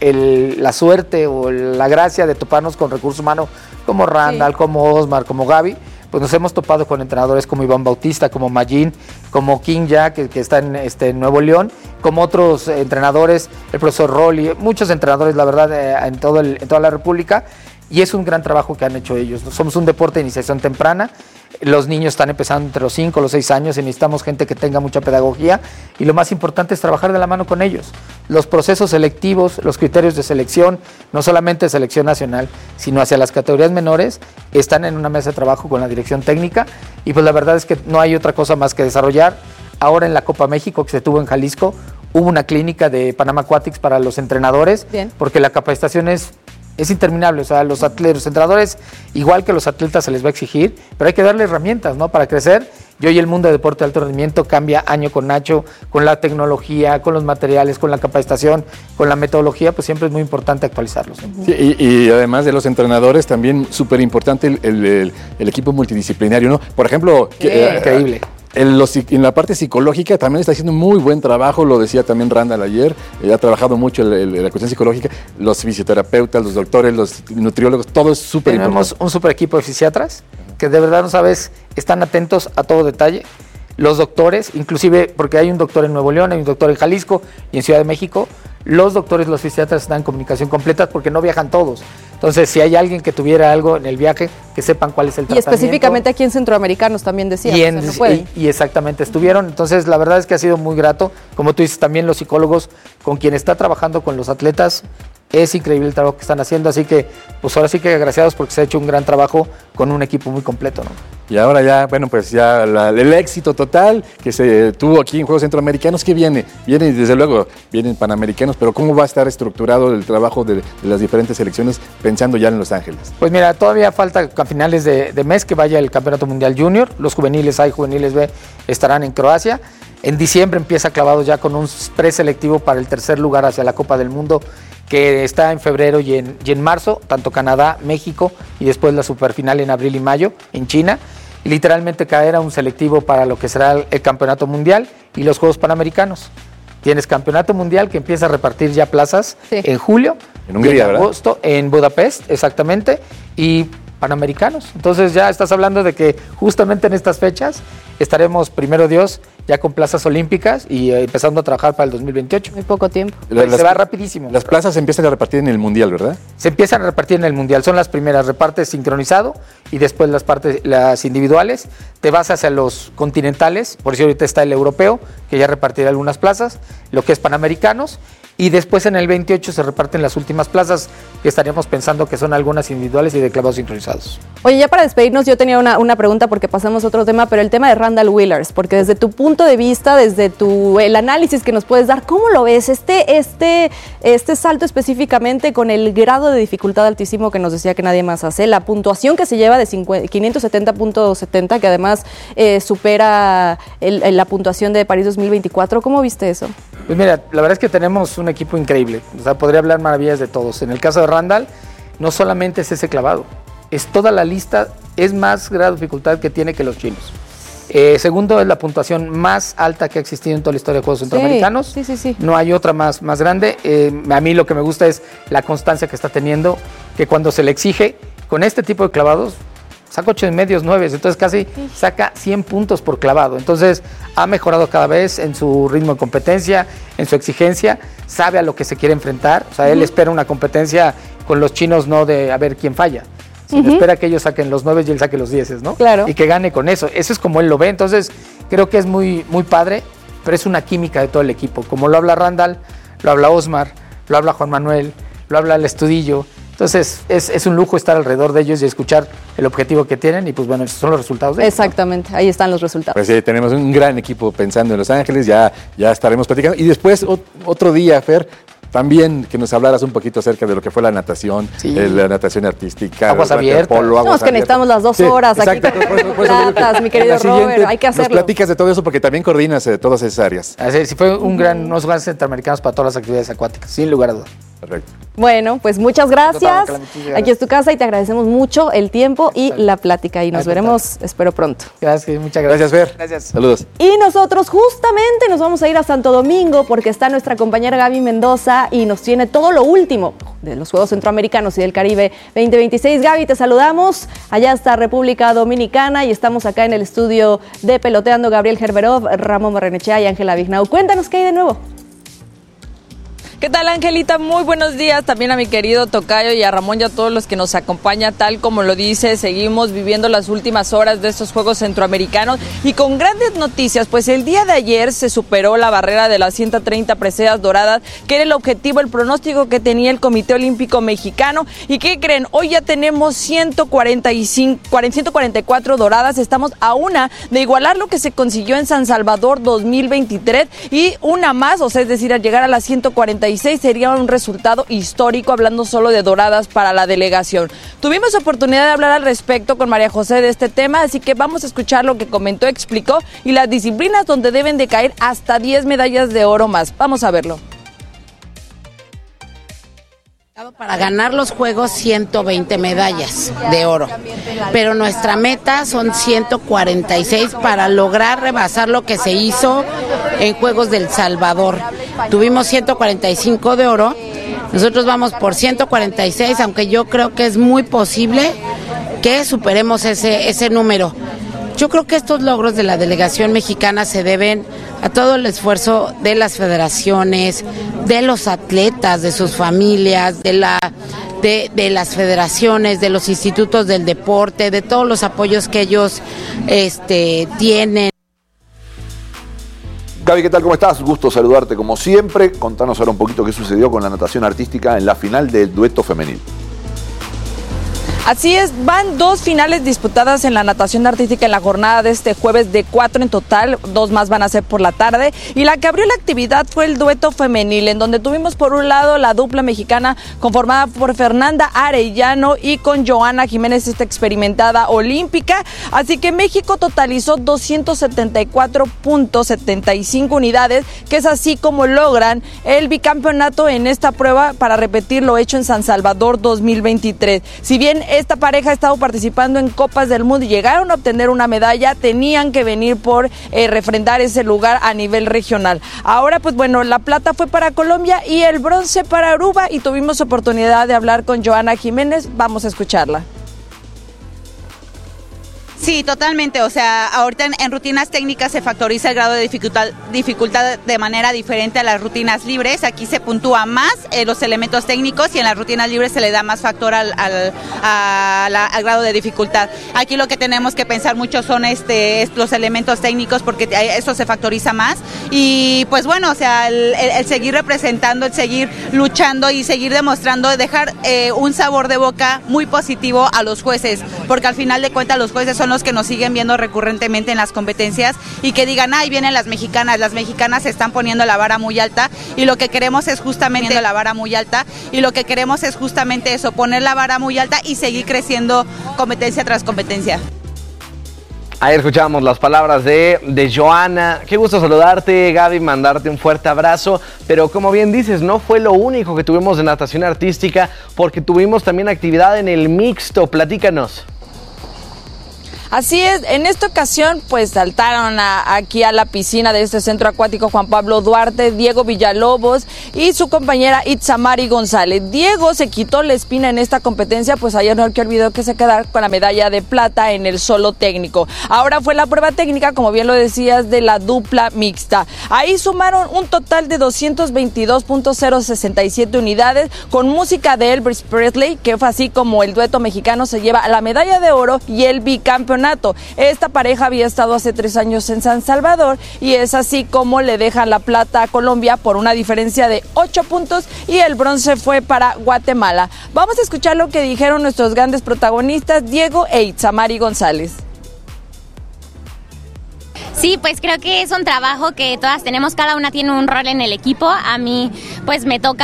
el, la suerte o la gracia de toparnos con recursos humanos como Randall, sí. como Osmar, como Gaby, pues nos hemos topado con entrenadores como Iván Bautista, como Magín, como King ya, que, que está en, este, en Nuevo León, como otros entrenadores, el profesor Rolly, muchos entrenadores, la verdad, eh, en, todo el, en toda la República, y es un gran trabajo que han hecho ellos. Somos un deporte de iniciación temprana. Los niños están empezando entre los cinco y los seis años y necesitamos gente que tenga mucha pedagogía y lo más importante es trabajar de la mano con ellos. Los procesos selectivos, los criterios de selección, no solamente de selección nacional, sino hacia las categorías menores, están en una mesa de trabajo con la dirección técnica y pues la verdad es que no hay otra cosa más que desarrollar. Ahora en la Copa México que se tuvo en Jalisco, hubo una clínica de Panama Aquatics para los entrenadores. Bien. Porque la capacitación es... Es interminable, o sea, los atletas, los entrenadores, igual que los atletas se les va a exigir, pero hay que darle herramientas, ¿no? Para crecer. Y hoy el mundo del deporte de alto rendimiento cambia año con año, con la tecnología, con los materiales, con la capacitación, con la metodología, pues siempre es muy importante actualizarlos, ¿no? Sí, y, y además de los entrenadores, también súper importante el, el, el, el equipo multidisciplinario, ¿no? Por ejemplo, sí, que, eh, increíble. En, los, en la parte psicológica también está haciendo muy buen trabajo, lo decía también Randall ayer, eh, ha trabajado mucho el, el, la cuestión psicológica, los fisioterapeutas, los doctores, los nutriólogos, todo es súper importante. Tenemos un súper equipo de fisiatras que de verdad, no sabes, están atentos a todo detalle. Los doctores, inclusive porque hay un doctor en Nuevo León, hay un doctor en Jalisco y en Ciudad de México, los doctores, los fisiatras están en comunicación completa porque no viajan todos. Entonces, si hay alguien que tuviera algo en el viaje, que sepan cuál es el y tratamiento. Y específicamente aquí en Centroamericanos también decían. Y, en, o sea, no pueden. y, y exactamente estuvieron. Entonces, la verdad es que ha sido muy grato. Como tú dices, también los psicólogos con quien está trabajando con los atletas, es increíble el trabajo que están haciendo. Así que, pues ahora sí que agraciados porque se ha hecho un gran trabajo con un equipo muy completo, ¿no? Y ahora ya, bueno, pues ya la, el éxito total que se tuvo aquí en Juegos Centroamericanos, ¿qué viene? Viene, desde luego, vienen Panamericanos, pero ¿cómo va a estar estructurado el trabajo de, de las diferentes selecciones pensando ya en Los Ángeles? Pues mira, todavía falta a finales de, de mes que vaya el Campeonato Mundial Junior. Los juveniles A y juveniles B estarán en Croacia. En diciembre empieza Clavados ya con un preselectivo para el tercer lugar hacia la Copa del Mundo, que está en febrero y en, y en marzo, tanto Canadá, México y después la superfinal en abril y mayo en China. Y literalmente caer a un selectivo para lo que será el, el Campeonato Mundial y los Juegos Panamericanos. Tienes Campeonato Mundial que empieza a repartir ya plazas sí. en julio, en Hungría, en agosto, ¿verdad? En Budapest, exactamente, y Panamericanos. Entonces ya estás hablando de que justamente en estas fechas estaremos, primero Dios, ya con plazas olímpicas y eh, empezando a trabajar para el dos mil veintiocho. Muy poco tiempo. Las, se va rapidísimo. Las plazas se empiezan a repartir en el Mundial, ¿verdad? Se empiezan a repartir en el Mundial. Son las primeras, repartes sincronizado y después las partes, las individuales. Te vas hacia los continentales, por si ahorita está el europeo, que ya repartirá algunas plazas, lo que es panamericanos. Y después en el veintiocho se reparten las últimas plazas, que estaríamos pensando que son algunas individuales y de clavados sincronizados. Oye, ya para despedirnos, yo tenía una, una pregunta porque pasamos a otro tema, pero el tema de Randall Wheelers, porque desde tu punto de vista, desde tu el análisis que nos puedes dar, ¿cómo lo ves? Este, este, este salto específicamente con el grado de dificultad altísimo que nos decía que nadie más hace, la puntuación que se lleva de quinientos setenta punto setenta, que además eh, supera el, el, la puntuación de París dos mil veinticuatro, ¿cómo viste eso? Pues mira, la verdad es que tenemos un equipo increíble, o sea, podría hablar maravillas de todos. En el caso de Randall, no solamente es ese clavado, es toda la lista, es más grado de dificultad que tiene que los chinos. Eh, segundo, es la puntuación más alta que ha existido en toda la historia de Juegos Centroamericanos. Sí, sí, sí. No hay otra más, más grande. Eh, a mí lo que me gusta es la constancia que está teniendo, que cuando se le exige, con este tipo de clavados, saca ocho y medios, nueve, entonces casi saca cien puntos por clavado. Entonces ha mejorado cada vez en su ritmo de competencia, en su exigencia, sabe a lo que se quiere enfrentar. O sea, él espera una competencia con los chinos, no de a ver quién falla, sino uh-huh. espera que ellos saquen los nueve y él saque los dieces, ¿no? Claro. Y que gane con eso. Eso es como él lo ve. Entonces creo que es muy, muy padre, pero es una química de todo el equipo. Como lo habla Randall, lo habla Osmar, lo habla Juan Manuel, lo habla el Estudillo. Entonces, es, es un lujo estar alrededor de ellos y escuchar el objetivo que tienen y pues bueno, esos son los resultados de ellos. Exactamente, ¿no? Ahí están los resultados. Pues sí, tenemos un gran equipo pensando en Los Ángeles, ya, ya estaremos platicando. Y después, o, otro día, Fer, también que nos hablaras un poquito acerca de lo que fue la natación, sí. eh, la natación artística. Aguas abiertas. Polo, aguas no, es que necesitamos las dos horas sí, aquí con los platas, mi querido Robert, hay que hacerlo. Nos platicas de todo eso porque también coordinas eh, todas esas áreas. Así, sí, fue un gran, unos grandes centroamericanos para todas las actividades acuáticas, sin lugar a dudas. Perfecto. Bueno, pues muchas gracias. Aquí es tu casa y te agradecemos mucho el tiempo y la plática. Y nos veremos, espero pronto. Gracias, muchas gracias. Gracias, Fer. Gracias. Saludos. Y nosotros justamente nos vamos a ir a Santo Domingo porque está nuestra compañera Gaby Mendoza y nos tiene todo lo último de los Juegos Centroamericanos y del Caribe veinte veintiséis. Gaby, te saludamos. Allá está República Dominicana y estamos acá en el estudio de Peloteando Gabriel Gerberov, Ramón Barrenechea y Ángela Vignau. Cuéntanos qué hay de nuevo. ¿Qué tal, Angelita? Muy buenos días también a mi querido Tocayo y a Ramón y a todos los que nos acompañan. Tal como lo dice, seguimos viviendo las últimas horas de estos Juegos Centroamericanos y con grandes noticias, pues el día de ayer se superó la barrera de las ciento treinta preseas doradas, que era el objetivo, el pronóstico que tenía el Comité Olímpico Mexicano. ¿Y qué creen? Hoy ya tenemos ciento cuarenta y cinco, ciento cuarenta y cuatro doradas, estamos a una de igualar lo que se consiguió en San Salvador dos mil veintitrés y una más, o sea, es decir, al llegar a las ciento cuarenta y seis sería un resultado histórico, hablando solo de doradas para la delegación. Tuvimos oportunidad de hablar al respecto con María José de este tema, así que vamos a escuchar lo que comentó, explicó y las disciplinas donde deben de caer hasta diez medallas de oro más. Vamos a verlo. Para ganar los Juegos ciento veinte medallas de oro, pero nuestra meta son ciento cuarenta y seis para lograr rebasar lo que se hizo en Juegos del Salvador. Tuvimos ciento cuarenta y cinco de oro, nosotros vamos por ciento cuarenta y seis, aunque yo creo que es muy posible que superemos ese, ese número. Yo creo que estos logros de la delegación mexicana se deben a todo el esfuerzo de las federaciones, de los atletas, de sus familias, de la de, de las federaciones, de los institutos del deporte, de todos los apoyos que ellos este, tienen. Gaby, ¿qué tal? ¿Cómo estás? Gusto saludarte como siempre. Contanos ahora un poquito qué sucedió con la natación artística en la final del dueto femenil. Así es, van dos finales disputadas en la natación artística en la jornada de este jueves, de cuatro en total, dos más van a ser por la tarde, y la que abrió la actividad fue el dueto femenil, en donde tuvimos por un lado la dupla mexicana conformada por Fernanda Arellano y con Joana Jiménez, esta experimentada olímpica, así que México totalizó doscientos setenta y cuatro punto setenta y cinco unidades, que es así como logran el bicampeonato en esta prueba para repetir lo hecho en San Salvador dos mil veintitrés. Si bien esta pareja ha estado participando en Copas del Mundo y llegaron a obtener una medalla, tenían que venir por eh, refrendar ese lugar a nivel regional. Ahora, pues bueno, la plata fue para Colombia y el bronce para Aruba, y tuvimos oportunidad de hablar con Joana Jiménez. Vamos a escucharla. Sí, totalmente. O sea, ahorita en, en rutinas técnicas se factoriza el grado de dificultad, dificultad de manera diferente a las rutinas libres. Aquí se puntúa más eh, los elementos técnicos y en las rutinas libres se le da más factor al, al, a la, al grado de dificultad. Aquí lo que tenemos que pensar mucho son este, los elementos técnicos porque eso se factoriza más. Y pues bueno, o sea, el, el, el seguir representando, el seguir luchando y seguir demostrando, dejar eh, un sabor de boca muy positivo a los jueces, porque al final de cuentas los jueces son los que nos siguen viendo recurrentemente en las competencias y que digan, ay, vienen las mexicanas, las mexicanas se están poniendo la vara muy alta y lo que queremos es justamente la vara muy alta y lo que queremos es justamente eso, poner la vara muy alta y seguir creciendo competencia tras competencia. Ahí escuchamos las palabras de, de Joana. Qué gusto saludarte, Gaby, mandarte un fuerte abrazo. Pero como bien dices, no fue lo único que tuvimos de natación artística, porque tuvimos también actividad en el mixto. Platícanos. Así es, en esta ocasión pues saltaron a, aquí a la piscina de este centro acuático Juan Pablo Duarte, Diego Villalobos y su compañera Itzamari González. Diego se quitó la espina en esta competencia, pues ayer no hay que olvidar que se quedar con la medalla de plata en el solo técnico. Ahora fue la prueba técnica, como bien lo decías, de la dupla mixta. Ahí sumaron un total de doscientos veintidós punto cero sesenta y siete unidades con música de Elvis Presley, que fue así como el dueto mexicano se lleva la medalla de oro y el bicampeonato. Esta pareja había estado hace tres años en San Salvador y es así como le dejan la plata a Colombia por una diferencia de ocho puntos y el bronce fue para Guatemala. Vamos a escuchar lo que dijeron nuestros grandes protagonistas, Diego e Itzamari González. Sí, pues creo que es un trabajo que todas tenemos, cada una tiene un rol en el equipo. A mí pues me toca